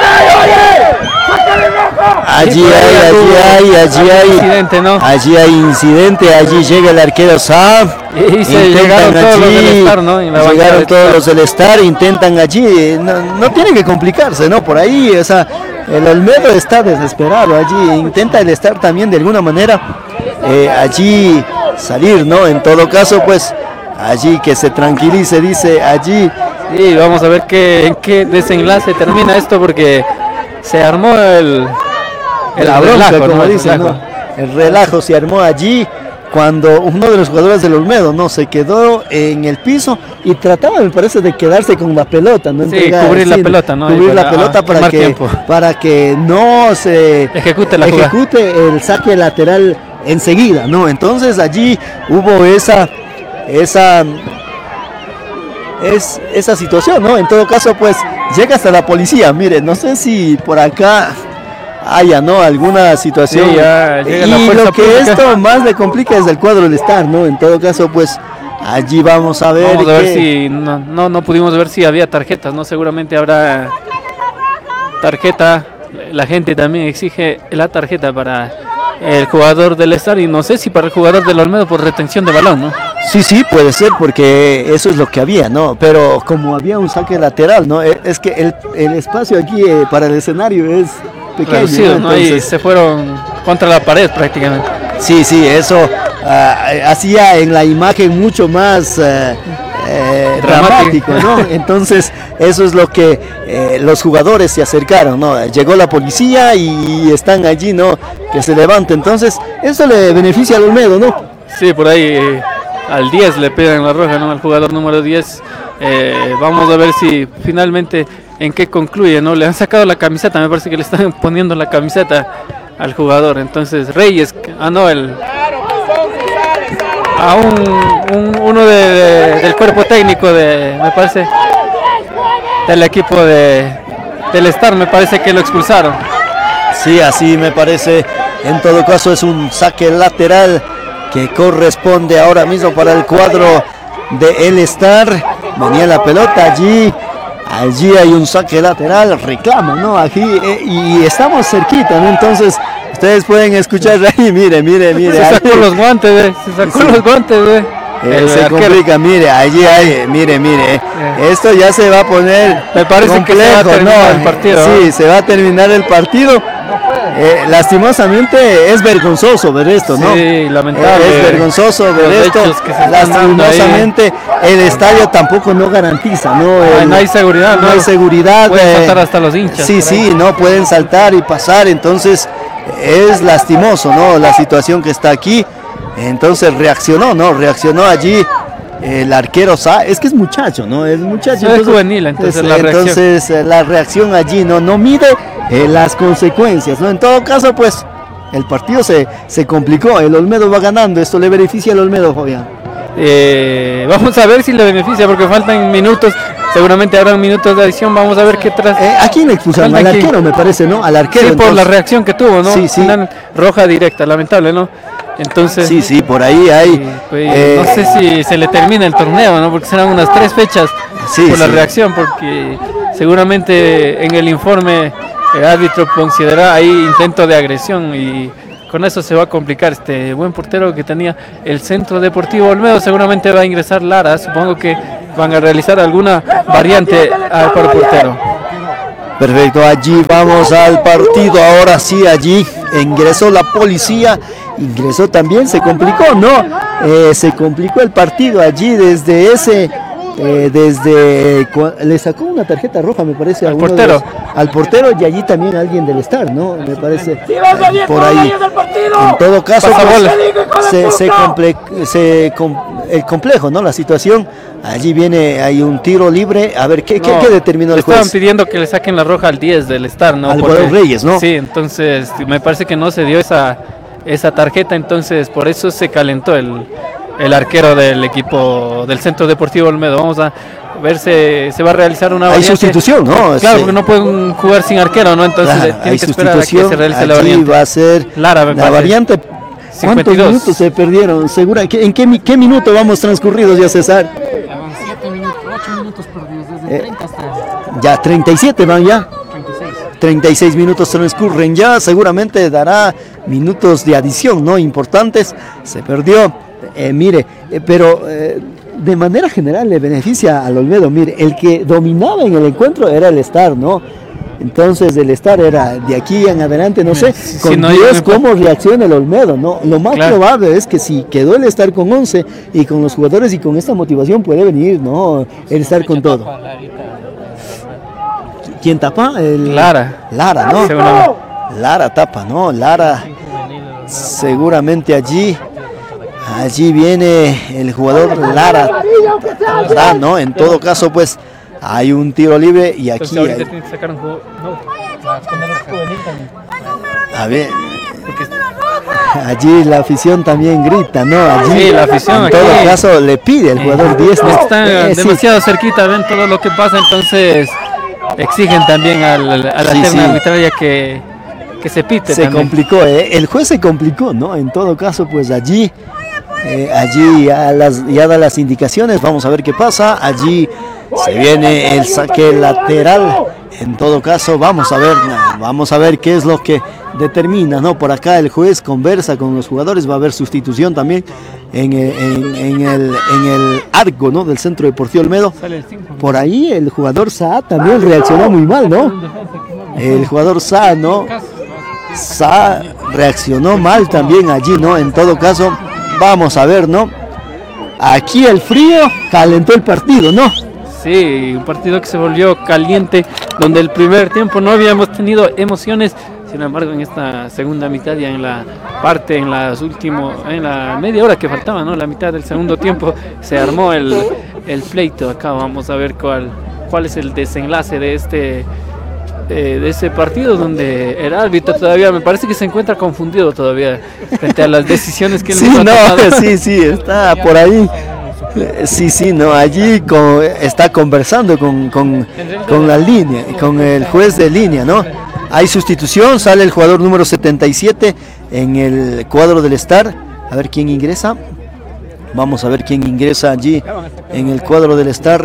Allí hay, allí hay, allí hay.
Incidente, ¿no?
Allí hay incidente, allí llega el arquero Saab.
Y se llegaron todos los del Star, ¿no? En la bancada
llegaron
del
todos
Star.
los del Star, intentan allí, no, no tiene que complicarse, ¿no? Por ahí, o sea, el Olmedo está desesperado allí, intenta el Star también de alguna manera eh, allí salir, ¿no? En todo caso, pues, allí que se tranquilice, dice allí.
Sí, vamos a ver qué, en qué desenlace termina esto porque se armó el, el
La bronca,
relajo,
como
¿no? El
dicen,
relajo.
¿no? El relajo se armó allí cuando uno de los jugadores del Olmedo no se quedó en el piso y trataba, me parece, de quedarse con la pelota, no
Sí,
Entregar,
cubrir la
sí,
pelota, ¿no?
cubrir
Y
la
para,
pelota
ah,
para
quemar
que
tiempo.
para que no se
Ejecute la jugada.
ejecute el saque lateral enseguida, ¿no? Entonces allí hubo esa esa es esa situación, ¿no? En todo caso, pues llega hasta la policía. Mire, no sé si por acá haya, ¿no? Alguna situación.
Sí, ya llega la
y
fuerza
lo que
pública.
esto más le complica es el cuadro del Star, ¿no? En todo caso, pues allí vamos a ver.
Vamos a ver
qué-
si no, no, no pudimos ver si había tarjetas, ¿no? Seguramente habrá tarjeta. La gente también exige la tarjeta para el jugador del Star y no sé si para el jugador del Olmedo por retención de balón, ¿no?
Sí, sí, puede ser, porque eso es lo que había, ¿no? Pero como había un saque lateral, ¿no? E- Es que el, el espacio aquí eh, para el escenario es pequeño,
Reducido,
¿no?
¿no? Y
Entonces,
se fueron contra la pared prácticamente.
sí, sí, eso ah, hacía en la imagen mucho más eh, eh,
Dramático.
dramático, ¿no? Entonces, eso es lo que eh, los jugadores se acercaron, ¿no? Llegó la policía y están allí, ¿no? Que se levante. Entonces, eso le beneficia al Olmedo, ¿no?
Sí, por ahí eh, al diez le pegan la roja, ¿no? Al jugador número diez. Eh, vamos a ver si finalmente en qué concluye, ¿no? Le han sacado la camiseta, me parece que le están poniendo la camiseta al jugador. Entonces Reyes, ah no, el a un, un- uno de, de- del cuerpo técnico de, me parece, del equipo de del Star, me parece que lo expulsaron.
Sí, así me parece. En todo caso es un saque lateral que corresponde ahora mismo para el cuadro de El Star. Venía la pelota allí. Allí hay un saque lateral, reclama, ¿no? Aquí eh, y estamos cerquita, ¿no? Entonces ustedes pueden escuchar ahí, mire, mire, mire.
Se sacó
ahí.
los guantes, ve, se sacó
Sí.
los guantes, ve.
Eh,
El
se
arquero.
complica, mire, allí hay, mire, mire, eh, esto ya se va a poner
Me parece que se va a terminar el partido,
Sí,
¿no?
se va a terminar el partido. Eh, lastimosamente es vergonzoso ver esto, ¿no?
Sí, lamentable.
Eh, es vergonzoso ver
Los
esto.
hechos que se están dando ahí.
Lastimosamente el estadio tampoco no garantiza, ¿no?
Ay,
El-
no hay seguridad,
no
¿no?
hay seguridad.
Pueden
eh,
saltar hasta los hinchas.
Sí,
por
sí,
ahí.
no pueden saltar y pasar, entonces es lastimoso, ¿no? La situación que está aquí. Entonces reaccionó, ¿no? Reaccionó allí el arquero Sa, es que es muchacho, ¿no? Es muchacho.
Es juvenil, entonces, la reacción.
entonces, eh, la reacción allí no, no mide eh, las consecuencias, ¿no? En todo caso, pues el partido se, se complicó, el Olmedo va ganando, esto le beneficia al Olmedo, Fabián.
Eh, vamos a ver si le beneficia porque faltan minutos. Seguramente habrán minutos de adición. Vamos a ver qué tras.
Eh, ¿A quién le expulsaron? Al
Falta aquí.
arquero, me parece, ¿no? Al arquero.
Sí, por la
entonces.
reacción que tuvo, ¿no?
Sí, sí.
Una roja directa, lamentable, ¿no? Entonces.
Sí, sí, por ahí hay.
Sí, pues,
eh,
no sé si se le termina el torneo, ¿no? Porque serán unas tres fechas
Sí,
por la
sí.
reacción, porque seguramente en el informe el árbitro considera ahí intento de agresión y con eso se va a complicar este buen portero que tenía el Centro Deportivo Olmedo. Seguramente va a ingresar Lara, supongo que van a realizar alguna variante al para el portero.
Perfecto, allí vamos al partido, ahora sí, allí ingresó la policía, ingresó también, se complicó, ¿no? Eh, se complicó el partido allí desde ese... Eh, desde le sacó una tarjeta roja, me parece,
al
a
portero,
los, al portero y allí también alguien del Star, ¿no? Me parece eh, por ahí. En todo caso, pues, se, se, comple se com el complejo, ¿no? La situación. Allí viene, hay un tiro libre. A ver, ¿qué, no, ¿qué, qué determinó el juez?
Estaban pidiendo que le saquen la roja al diez del Star, ¿no?
Al Porque, Reyes, ¿no?
Sí, entonces me parece que no se dio esa, esa tarjeta, entonces por eso se calentó el... el arquero del equipo del Centro Deportivo Olmedo. Vamos a ver si se va a realizar una
variante. Hay sustitución, ¿no?
Claro, porque no pueden jugar sin arquero, ¿no? Entonces claro, tiene que esperar a que se realice la variante.
Va a ser
Lara,
la variante. ¿Cuántos minutos se perdieron? ¿Segura? ¿En qué, qué minuto vamos transcurridos ya, César?
siete minutos, ocho minutos perdidos, desde eh, treinta hasta...
Ya, treinta y siete van ya.
treinta y seis.
treinta y seis minutos transcurren ya, seguramente dará minutos de adición, ¿no? Importantes. Se perdió. Eh, mire, eh, pero eh, de manera general le beneficia al Olmedo. Mire, el que dominaba en el encuentro era el Star, ¿no? Entonces el Star era de aquí en adelante, no sé, sí, con sí, no, diez cómo reacciona el Olmedo, ¿no? Lo más claro. probable es que si quedó el Star con once y con los jugadores y con esta motivación puede venir, ¿no? El Star con todo. ¿Quién tapa? El...
Lara.
Lara, ¿no? Lara tapa, ¿no? Lara seguramente allí. Allí viene el jugador Lara, Lara, ¿no? En todo caso, pues, hay un tiro libre y aquí hay... A ver, allí la afición también grita, ¿no? Allí,
sí, la afición
en todo
aquí,
caso, le pide el jugador diez. ¿no?
Está eh, demasiado sí. cerquita, ven todo lo que pasa, entonces exigen también al, a la sí, terna sí. arbitraria que, que se pite.
Se
también.
complicó, ¿eh? El juez se complicó, ¿no? En todo caso, pues allí... Eh, allí ya, las, ya da las indicaciones, vamos a ver qué pasa. Allí se viene el saque lateral. En todo caso, vamos a ver, vamos a ver qué es lo que determina, ¿no? Por acá el juez conversa con los jugadores, va a haber sustitución también en, en, en, el, en el arco, ¿no? Del Centro Deportivo Olmedo. Por ahí el jugador Saa también reaccionó muy mal, ¿no? El jugador Saa, ¿no? Saa reaccionó mal también allí, ¿no? En todo caso, vamos a ver, ¿no? Aquí el frío calentó el partido, ¿no?
Sí, un partido que se volvió caliente, donde el primer tiempo no habíamos tenido emociones, sin embargo en esta segunda mitad, ya en la parte, en las últimos, en la media hora que faltaba, ¿no? La mitad del segundo tiempo se armó el, el pleito. Acá vamos a ver cuál, cuál es el desenlace de este eh, de ese partido, donde el árbitro todavía me parece que se encuentra confundido todavía frente a las decisiones que él
sí,
mismo
no,
ha tomado.
sí, sí, está por ahí. Sí, sí, no, allí con, está conversando con, con, con la línea, con el juez de línea, ¿no? Hay sustitución, sale el jugador número setenta y siete en el cuadro del Star. A ver quién ingresa. Vamos a ver quién ingresa allí en el cuadro del Star.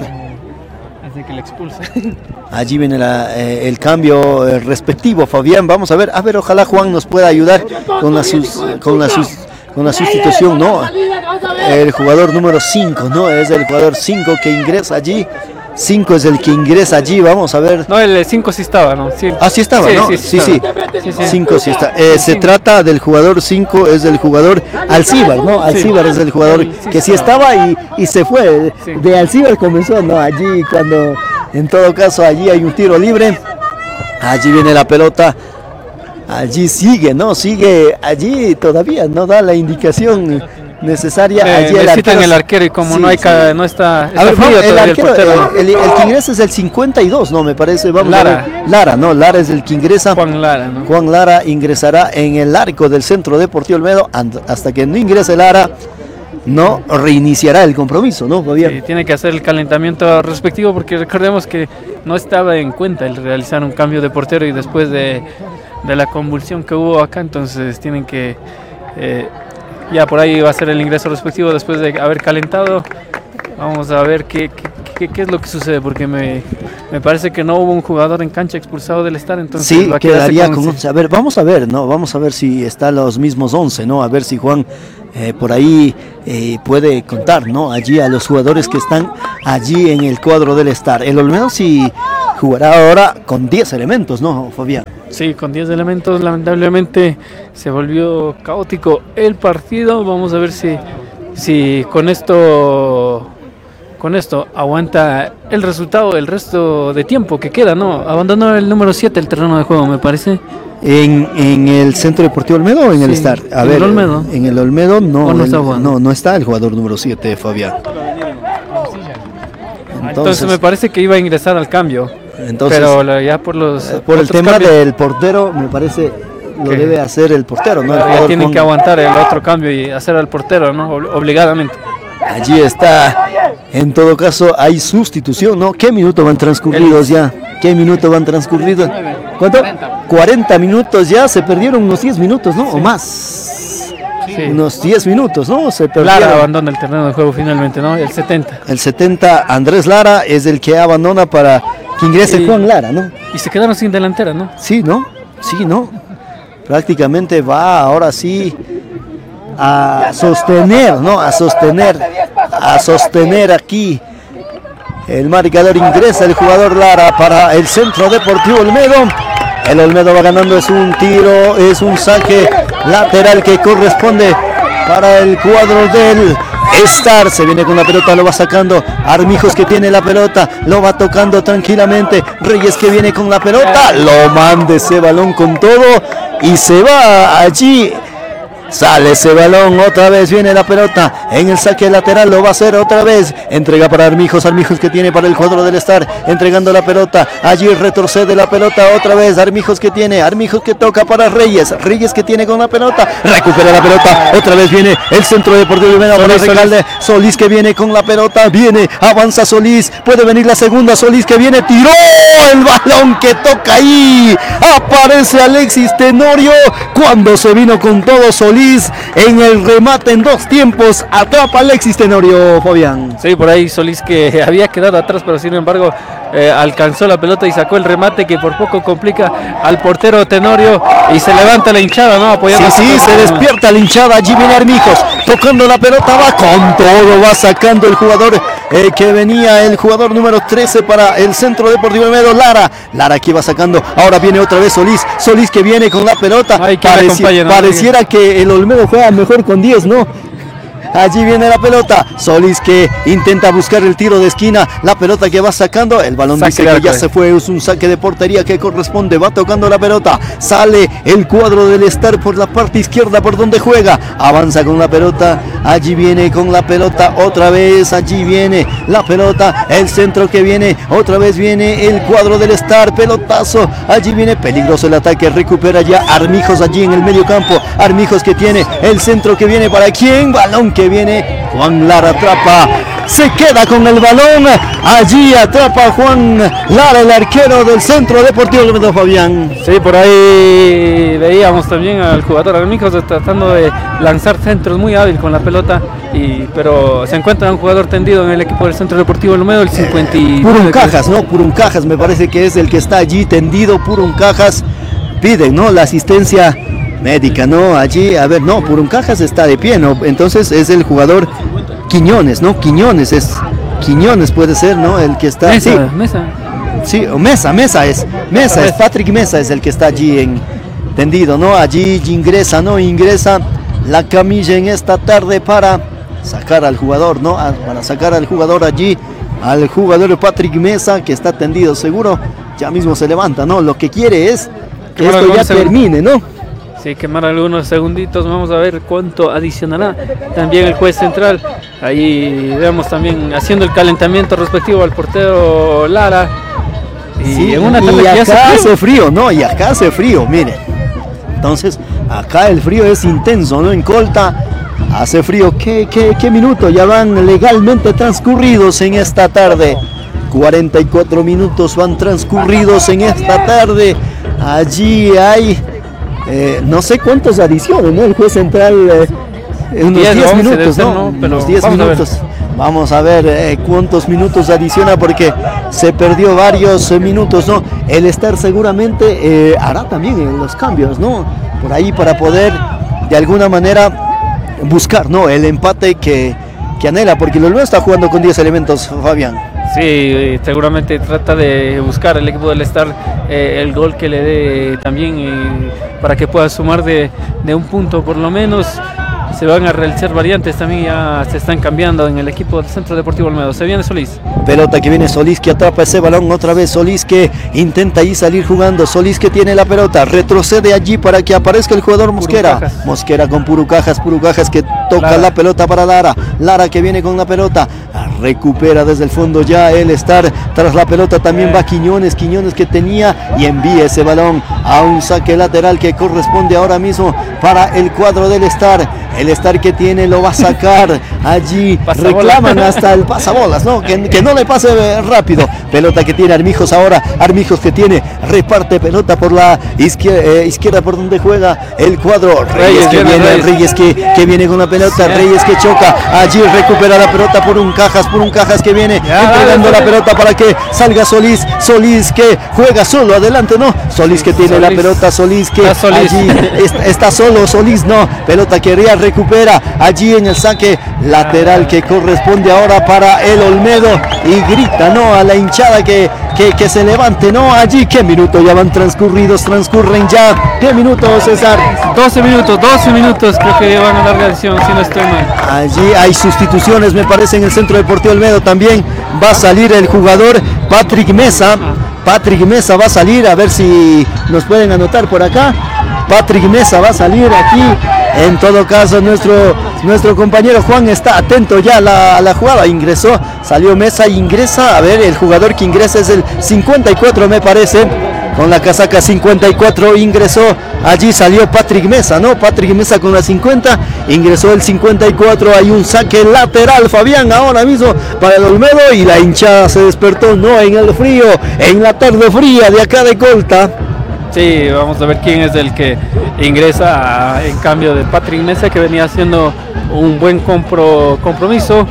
Que le expulsa.
Allí viene la, eh, el cambio eh, respectivo, Fabián. Vamos a ver, a ver, ojalá Juan nos pueda ayudar con la, sus, con la, sus, con la sustitución, ¿no? El jugador número cinco, ¿no? Es el jugador cinco que ingresa allí. cinco es el que ingresa allí, vamos a ver.
No, el cinco sí estaba, ¿no? Sí.
Ah, sí estaba,
sí,
¿no?
Sí,
sí,
sí.
cinco sí está. Eh, se trata del jugador cinco, es el jugador Alcíbar, ¿no? Alcíbar sí. es el jugador que sí estaba y, y se fue. Sí. De Alcíbar comenzó, ¿no? Allí cuando, en todo caso, allí hay un tiro libre. Allí viene la pelota. Allí sigue, ¿no? Sigue allí todavía, no da la indicación necesaria.
Eh,
allí
el necesitan arquero, el arquero y como sí, no hay sí. no está, está
a ver,
frío
el, arquero,
el, portero,
el, el, el que ingresa es el cincuenta y dos, no me parece. Vamos
Lara.
A ver. Lara, no, Lara es el que ingresa.
Juan Lara, ¿no?
Juan Lara ingresará en el arco del Centro Deportivo Olmedo. Hasta que no ingrese Lara, no reiniciará el compromiso, ¿no, Fabián?
Sí, tiene que hacer el calentamiento respectivo, porque recordemos que no estaba en cuenta el realizar un cambio de portero y después de, de la convulsión que hubo acá, entonces tienen que eh, ya por ahí va a ser el ingreso respectivo después de haber calentado. Vamos a ver qué, qué, qué, qué es lo que sucede, porque me, me parece que no hubo un jugador en cancha expulsado del Star, entonces
sí,
va a
quedaría con once. A ver, vamos a ver, ¿no? Vamos a ver si están los mismos once, ¿no? A ver si Juan eh, por ahí eh, puede contar, ¿no? Allí a los jugadores que están allí en el cuadro del Star. El Olmedo sí jugará ahora con diez elementos, ¿no, Fabián?
Sí, con diez elementos, lamentablemente se volvió caótico el partido. Vamos a ver si, si con esto con esto aguanta el resultado el resto de tiempo que queda, ¿no? Abandonó el número siete el terreno de juego, me parece.
En, en el Centro Deportivo Olmedo o en sí, el Star. A
en
ver,
el Olmedo.
En el Olmedo no,
no,
el,
está
no, no está el jugador número siete, Fabián.
Entonces, Entonces me parece que iba a ingresar al cambio.
Entonces,
pero la, ya por los
eh, por el tema cambios, del portero, me parece lo que debe hacer el portero, ¿no? El
ya tienen con... que aguantar el otro cambio y hacer al portero, ¿no? Obligadamente.
Allí está. En todo caso, hay sustitución, ¿no? ¿Qué minutos van transcurridos ya? ¿Qué minutos van transcurridos? ¿Cuánto? cuarenta minutos ya, se perdieron unos diez minutos, ¿no? Sí. O más. Sí. Unos diez minutos, ¿no? Se perdieron.
Lara abandona el terreno de juego finalmente, ¿no? El setenta.
El setenta, Andrés Lara es el que abandona para que ingrese y, Juan Lara, ¿no?
Y se quedaron sin delantera, ¿no?
Sí, ¿no? Sí, ¿no? Prácticamente va ahora sí a sostener, ¿no? A sostener, a sostener aquí. El marcador, ingresa el jugador Lara para el Centro Deportivo Olmedo. El Olmedo va ganando, es un tiro, es un saque lateral que corresponde para el cuadro del Star. Se viene con la pelota, lo va sacando Armijos, que tiene la pelota, lo va tocando tranquilamente. Reyes, que viene con la pelota, lo manda ese balón con todo y se va allí. Sale ese balón, otra vez viene la pelota en el saque lateral, lo va a hacer otra vez, entrega para Armijos, Armijos que tiene para el cuadro del Star, entregando la pelota, allí retrocede la pelota otra vez, Armijos que tiene, Armijos que toca para Reyes, Reyes que tiene con la pelota, recupera la pelota, otra vez viene el Centro Deportivo Olmedo para el Recalde, Solís que viene con la pelota, viene, avanza Solís, puede venir la segunda, Solís que viene, tiró el balón que toca ahí, aparece Alexis Tenorio, cuando se vino con todo Solís en el remate en dos tiempos, atrapa Alexis Tenorio, Fabián.
Sí, por ahí Solís, que había quedado atrás, pero sin embargo eh, alcanzó la pelota y sacó el remate que por poco complica al portero Tenorio, y se levanta la hinchada, ¿no? Apoyando.
Sí, sí, se despierta la hinchada, allí viene Armijos, tocando la pelota, va con todo, va sacando el jugador eh, que venía, el jugador número trece para el Centro Deportivo Olmedo, Lara, Lara que va sacando, ahora viene otra vez Solís, Solís que viene con la pelota,
Ay,
Pareci ¿no? pareciera que el Olmedo juega mejor con diez, ¿no? Allí viene la pelota, Solís que intenta buscar el tiro de esquina, la pelota que va sacando, el balón saque dice que ya se fue, es un saque de portería que corresponde, va tocando la pelota, sale el cuadro del Star por la parte izquierda por donde juega, avanza con la pelota, allí viene con la pelota otra vez, allí viene la pelota, el centro que viene, otra vez viene el cuadro del Star, pelotazo, allí viene, peligroso el ataque, recupera ya Armijos allí en el medio campo, Armijos que tiene el centro que viene para quién, balón que viene, Juan Lara atrapa, se queda con el balón, allí atrapa Juan Lara, el arquero del Centro Deportivo Olmedo, Fabián.
Sí, por ahí veíamos también al jugador Armijos tratando de lanzar centros, muy hábil con la pelota, y, pero se encuentra un jugador tendido en el equipo del Centro Deportivo Olmedo, el cincuenta y nueve.
Purun Cajas, ¿no? Purun Cajas me parece que es el que está allí tendido, Purun Cajas, piden, ¿no? La asistencia médica, ¿no? Allí, a ver, no, Purun Cajas está de pie, ¿no? Entonces es el jugador Quiñones, ¿no? Quiñones es, Quiñones puede ser, ¿no? El que está...
Mesa,
sí,
Mesa.
Sí, o Mesa, Mesa es, Mesa es, Patrick Mesa es el que está allí en, tendido, ¿no? Allí ingresa, ¿no? Ingresa la camilla en esta tarde para sacar al jugador, ¿no? A, para sacar al jugador allí, al jugador Patrick Mesa, que está tendido, seguro, ya mismo se levanta, ¿no? Lo que quiere es que esto ya termine, ¿no?
Sí, quemar algunos segunditos, vamos a ver cuánto adicionará también el juez central. Ahí vemos también haciendo el calentamiento respectivo al portero Lara.
Y, sí, en una y acá hace frío. hace frío, ¿no? Y acá hace frío, miren. Entonces, acá el frío es intenso, ¿no? En Colta hace frío. ¿Qué, qué, qué minutos ya van legalmente transcurridos en esta tarde? cuarenta y cuatro minutos van transcurridos en esta tarde. Allí hay... Eh, no sé cuántos adiciones, ¿no? El juez central, eh, unos diez minutos, ¿no? ¿no? Pero unos diez minutos. A vamos a ver eh, cuántos minutos adiciona, porque se perdió varios eh, minutos, ¿no? El Star seguramente eh, hará también eh, los cambios, ¿no? Por ahí para poder de alguna manera buscar, ¿no? El empate que, que anhela, porque el Olmedo está jugando con diez elementos, Fabián.
Sí, seguramente trata de buscar el equipo del Star eh, el gol que le dé también eh, para que pueda sumar de, de un punto por lo menos. Se van a realizar variantes también, ya se están cambiando en el equipo del Centro Deportivo Olmedo. Se viene Solís.
Pelota que viene Solís, que atrapa ese balón otra vez. Solís que intenta ahí salir jugando. Solís que tiene la pelota, retrocede allí para que aparezca el jugador Mosquera.
Purucajas.
Mosquera con Purucajas, Purucajas que toca
Lara.
la pelota para Lara. Lara que viene con la pelota, recupera desde el fondo ya el Star. Tras la pelota también va Quiñones, Quiñones que tenía y envía ese balón a un saque lateral que corresponde ahora mismo para el cuadro del Star. El Star que tiene lo va a sacar allí,
Pasabola.
reclaman hasta el pasabolas, ¿no? Que, que no le pase rápido. Pelota que tiene Armijos ahora, Armijos que tiene, reparte pelota por la izquierda, eh, izquierda por donde juega el cuadro. Reyes,
Reyes
que
viene,
viene,
Reyes.
Reyes que, que viene con la pelota,
Sí.
Reyes que choca, allí recupera la pelota por un Cajas, por un Cajas que viene
Ya,
entregando
dale,
la
dale.
pelota para que salga Solís, Solís que juega solo, adelante, ¿no? Solís que tiene la
Solís.
pelota, Solís que
Está Solís.
allí está, está solo, Solís no, pelota que Real recupera allí en el saque lateral que corresponde ahora para el Olmedo y grita, ¿no? A la hinchada que, que, que se levante, ¿no? Allí, ¿qué minutos ya van transcurridos? Transcurren ya, ¿qué minutos, César?
doce minutos, doce minutos creo que van a dar reacción, si no estoy mal.
Allí hay sustituciones, me parece, en el Centro Deportivo Olmedo también va a salir el jugador Patrick Mesa. Patrick Mesa va a salir, a ver si nos pueden anotar por acá. Patrick Mesa va a salir aquí. En todo caso, nuestro, nuestro compañero Juan está atento ya a la, a la jugada. Ingresó, salió Mesa, ingresa. A ver, el jugador que ingresa es el cincuenta y cuatro, me parece. Con la casaca cincuenta y cuatro ingresó. Allí salió Patrick Mesa, ¿no? Patrick Mesa con la cincuenta. Ingresó el cincuenta y cuatro. Hay un saque lateral, Fabián, ahora mismo para el Olmedo. Y la hinchada se despertó, ¿no? En el frío, en la tarde fría de acá de Colta.
Sí, vamos a ver quién es el que ingresa a- en cambio de Patrick Mesa, que venía haciendo un buen compro, compromiso.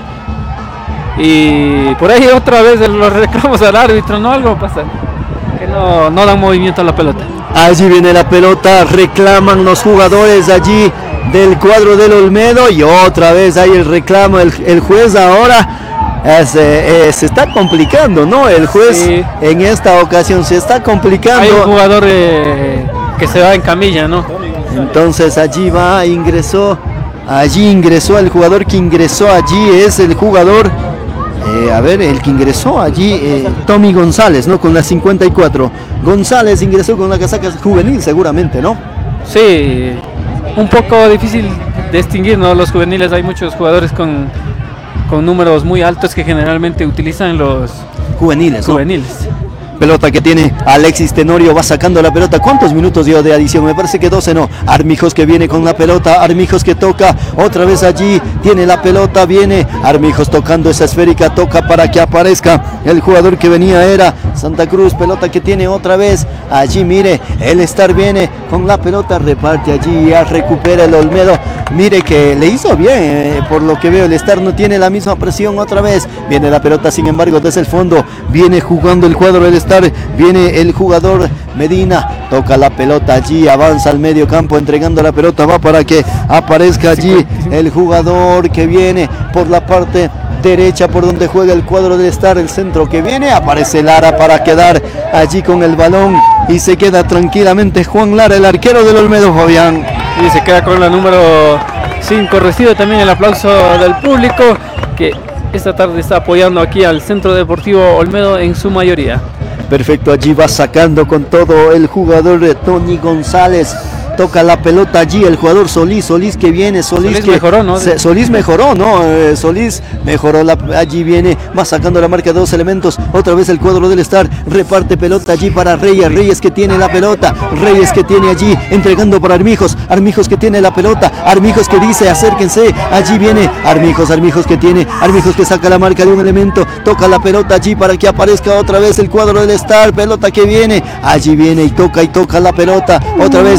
Y por ahí otra vez los reclamos al árbitro, ¿no? Algo pasa, que no, no dan movimiento a la pelota.
Allí viene la pelota, reclaman los jugadores allí del cuadro del Olmedo y otra vez hay el reclamo, el, el juez ahora eh, se, eh, se está complicando, ¿no? El juez
Sí.
en esta ocasión se está
Hay un
complicando,
jugador eh, que se va en camilla, ¿no?
entonces allí va, ingresó, allí ingresó, el jugador que ingresó allí es el jugador, eh, a ver, el que ingresó allí, eh, Tommy González, ¿no? Con la cincuenta y cuatro, González ingresó con la casaca juvenil seguramente, ¿no?
Sí, un poco difícil distinguir, ¿no? Los juveniles, hay muchos jugadores con, con números muy altos que generalmente utilizan los
Juveniles, ¿no?
juveniles.
Pelota que tiene Alexis Tenorio, va sacando la pelota. ¿Cuántos minutos dio de adición? Me parece que doce, no. Armijos que viene con la pelota, Armijos que toca, otra vez allí, tiene la pelota, viene Armijos tocando esa esférica, toca para que aparezca el jugador que venía, era Santa Cruz, pelota que tiene otra vez, allí mire, el Star viene con la pelota, reparte allí, ya recupera el Olmedo, mire que le hizo bien, eh, por lo que veo, el Star no tiene la misma presión otra vez, viene la pelota sin embargo desde el fondo, viene jugando el cuadro del Star, viene el jugador Medina, toca la pelota allí, avanza al medio campo entregando la pelota, va para que aparezca allí el jugador que viene por la parte derecha por donde juega el cuadro del Star, el centro que viene, aparece Lara para quedar allí con el balón y se queda tranquilamente Juan Lara, el arquero del Olmedo, Fabián.
Y se queda con la número cinco, recibe también el aplauso del público que esta tarde está apoyando aquí al Centro Deportivo Olmedo en su mayoría.
Perfecto, allí va sacando con todo el jugador de Tony González. Toca la pelota allí el jugador Solís, Solís que viene, Solís,
Solís
que
mejoró, ¿no?
se- Solís mejoró, ¿no? Eh, Solís mejoró, la, allí viene, va sacando la marca de dos elementos, otra vez el cuadro del Star, reparte pelota allí para Reyes, Reyes que tiene la pelota, Reyes que tiene allí, entregando para Armijos, Armijos que tiene la pelota, Armijos que dice acérquense, allí viene Armijos, Armijos que tiene, Armijos que saca la marca de un elemento, toca la pelota allí para que aparezca otra vez el cuadro del Star, pelota que viene, allí viene y toca y toca la pelota, otra vez el centro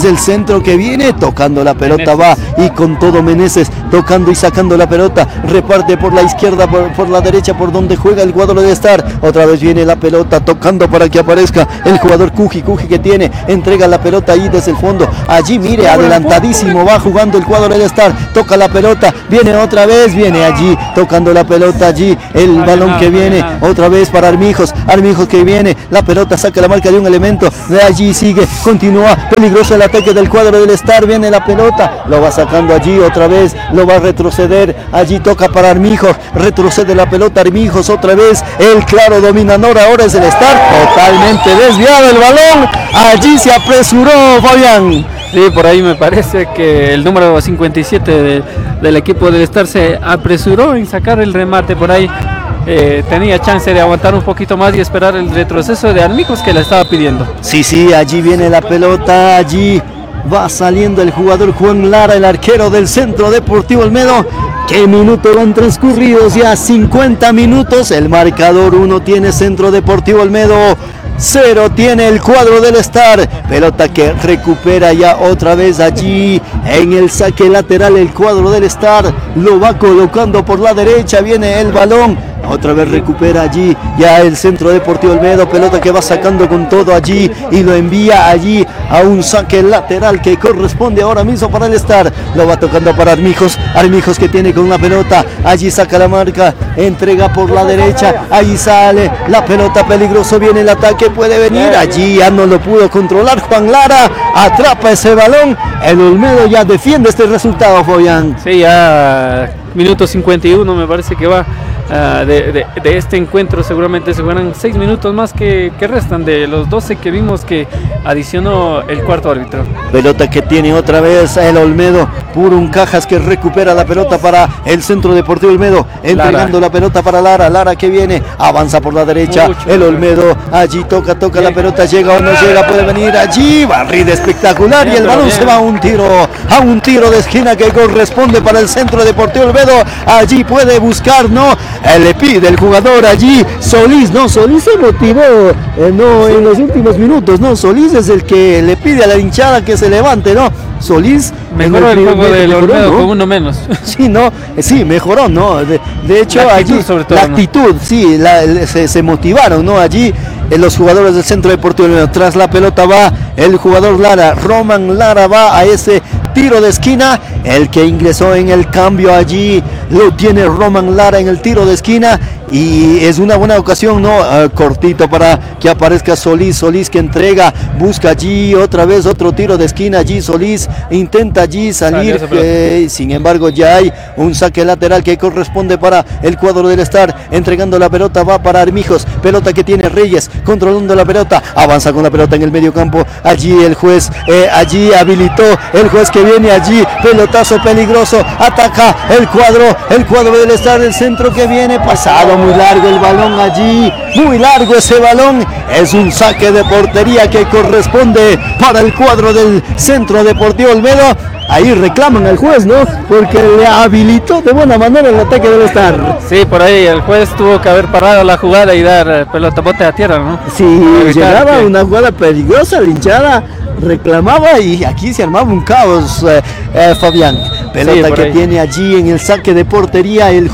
centro que viene, tocando la pelota va y con todo Meneses, tocando y sacando la pelota, reparte por la izquierda, por, por la derecha, por donde juega el cuadro de Star. Otra vez viene la pelota, tocando para que aparezca el jugador Cuji, Cuji que tiene, entrega la pelota ahí desde el fondo. Allí mire, adelantadísimo va jugando el cuadro de Star, toca la pelota, viene otra vez, viene allí, tocando la pelota allí, el balón que viene, otra vez para Armijos, Armijos que viene, la pelota saca la marca de un elemento, de allí sigue, continúa, peligroso el ataque del cuadro del Star, viene la pelota, lo va sacando allí otra vez, lo va a retroceder, allí toca para Armijos, retrocede la pelota Armijos otra vez, el claro dominador ahora es el Star, totalmente desviado el balón, allí se apresuró Fabián.
Sí, por ahí me parece que el número cincuenta y siete de, del equipo del Star se apresuró en sacar el remate por ahí. Eh, tenía chance de aguantar un poquito más y esperar el retroceso de Armijos que le estaba pidiendo.
Sí, sí, allí viene la pelota, allí va saliendo el jugador Juan Lara, el arquero del Centro Deportivo Olmedo. ¿Qué minutos van transcurridos? Ya cincuenta minutos, el marcador uno tiene Centro Deportivo Olmedo, cero tiene el cuadro del Star. Pelota que recupera ya otra vez allí en el saque lateral el cuadro del Star, lo va colocando por la derecha, viene el balón, otra vez recupera allí ya el Centro Deportivo Olmedo, pelota que va sacando con todo allí y lo envía allí a un saque lateral que corresponde ahora mismo para el Star, lo va tocando para Armijos, Armijos que tiene con la pelota, allí saca la marca, entrega por la derecha, ahí sale la pelota, peligroso viene el ataque, puede venir, allí ya no lo pudo controlar Juan Lara, atrapa ese balón, el Olmedo ya defiende este resultado, Fabián.
Sí, ya minuto cincuenta y uno me parece que va. Uh, de, de, de este encuentro seguramente se jugarán seis minutos más que, que restan de los doce que vimos que adicionó el cuarto árbitro.
Pelota que tiene otra vez el Olmedo, Purun Cajas que recupera la pelota para el Centro Deportivo Olmedo, entregando Lara. La pelota para Lara, Lara que viene, avanza por la derecha, Mucho el Olmedo, allí toca, toca bien. La pelota, llega o no llega, puede venir allí, barrida espectacular bien, y el balón bien. Se va a un tiro, a un tiro de esquina que corresponde para el Centro Deportivo Olmedo, allí puede buscar, no, le pide el jugador allí, Solís, no, Solís se motivó, eh, no, en los últimos minutos, no, Solís es el que le pide a la hinchada que se levante, no, Solís
mejoró el, el juego del Olmedo, ¿no? Con uno menos.
Sí, no, sí, mejoró, ¿no? De, de hecho, la actitud, allí, sobre todo, la actitud, ¿no? Sí, la, se, se motivaron, ¿no? Allí eh, los jugadores del Centro Deportivo Olmedo, tras la pelota va el jugador Lara, Roman Lara va a ese tiro de esquina, el que ingresó en el cambio allí, lo tiene Roman Lara en el tiro de esquina y es una buena ocasión, ¿no? Uh, cortito para que aparezca Solís, Solís que entrega, busca allí otra vez otro tiro de esquina, allí Solís intenta allí salir, eh, sin embargo ya hay un saque lateral que corresponde para el cuadro del Star, entregando la pelota va para Armijos, pelota que tiene Reyes, controlando la pelota, avanza con la pelota en el medio campo, allí el juez, eh, allí habilitó el juez que viene allí, pelotazo peligroso, ataca el cuadro, el cuadro del Star, el centro que viene, pasado muy largo el balón allí, muy largo ese balón, es un saque de portería que corresponde para el cuadro del Centro Deportivo Olmedo. Ahí reclaman al juez, ¿no? Porque le habilitó de buena manera el ataque del Star.
Sí, por ahí el juez tuvo que haber parado la jugada y dar pelota bote a tierra, ¿no?
Sí, llegaba que... una jugada peligrosa, la hinchada reclamaba y aquí se armaba un caos, eh, eh, Fabián. Pelota sí, que tiene allí en el saque de portería el,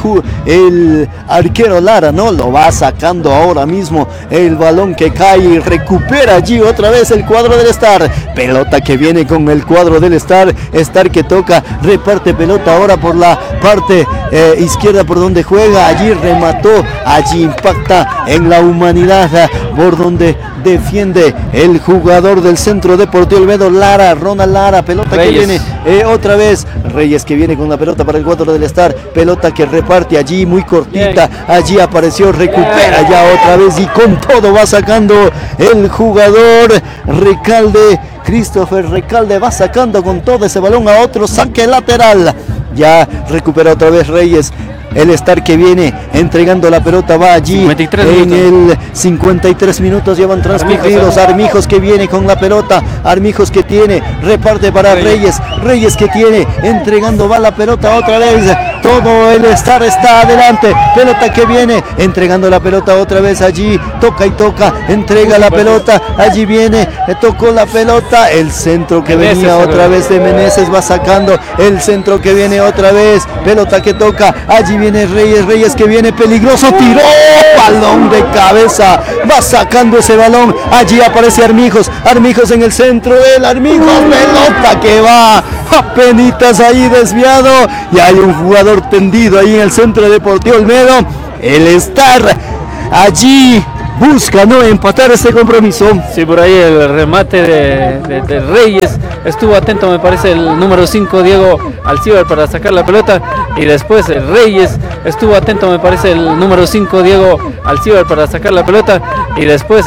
el arquero Lara, ¿no? Lo va sacando ahora mismo el balón que cae y recupera allí otra vez el cuadro del Star. Pelota que viene con el cuadro del Star. Star que toca, reparte pelota ahora por la parte eh, izquierda por donde juega. Allí remató, allí impacta en la humanidad por donde defiende el jugador del Centro Deportivo Olmedo, Lara, Ronald Lara. Pelota Reyes. Que viene eh, otra vez. Reyes que viene con la pelota para el cuadro del Star, pelota que reparte allí muy cortita, allí apareció, recupera ya otra vez y con todo va sacando el jugador Recalde, Christopher Recalde va sacando con todo ese balón a otro saque lateral, ya recupera otra vez Reyes, el Star que viene entregando la pelota, va allí
cincuenta y tres
en
minutos.
el cincuenta y tres minutos llevan transcurridos. Armijos que viene con la pelota, Armijos que tiene, reparte para Reyes, Reyes que tiene, entregando va la pelota otra vez, todo el Star está adelante, pelota que viene, entregando la pelota otra vez allí, toca y toca, entrega la pelota, allí viene, tocó la pelota, el centro que venía otra vez de Meneses va sacando, el centro que viene otra vez, pelota que toca, allí viene Reyes, Reyes que viene peligroso, tiró, balón de cabeza, va sacando ese balón, allí aparece Armijos, Armijos en el centro del Armijos, pelota que va, apenitas ahí desviado, y hay un jugador tendido ahí en el centro deportivo Olmedo, el Star allí busca no empatar este compromiso.
Sí, por ahí el remate de, de, de Reyes, estuvo atento me parece el número cinco Diego Alcibar para sacar la pelota, y después el Reyes estuvo atento me parece el número cinco Diego Alcibar para sacar la pelota, y después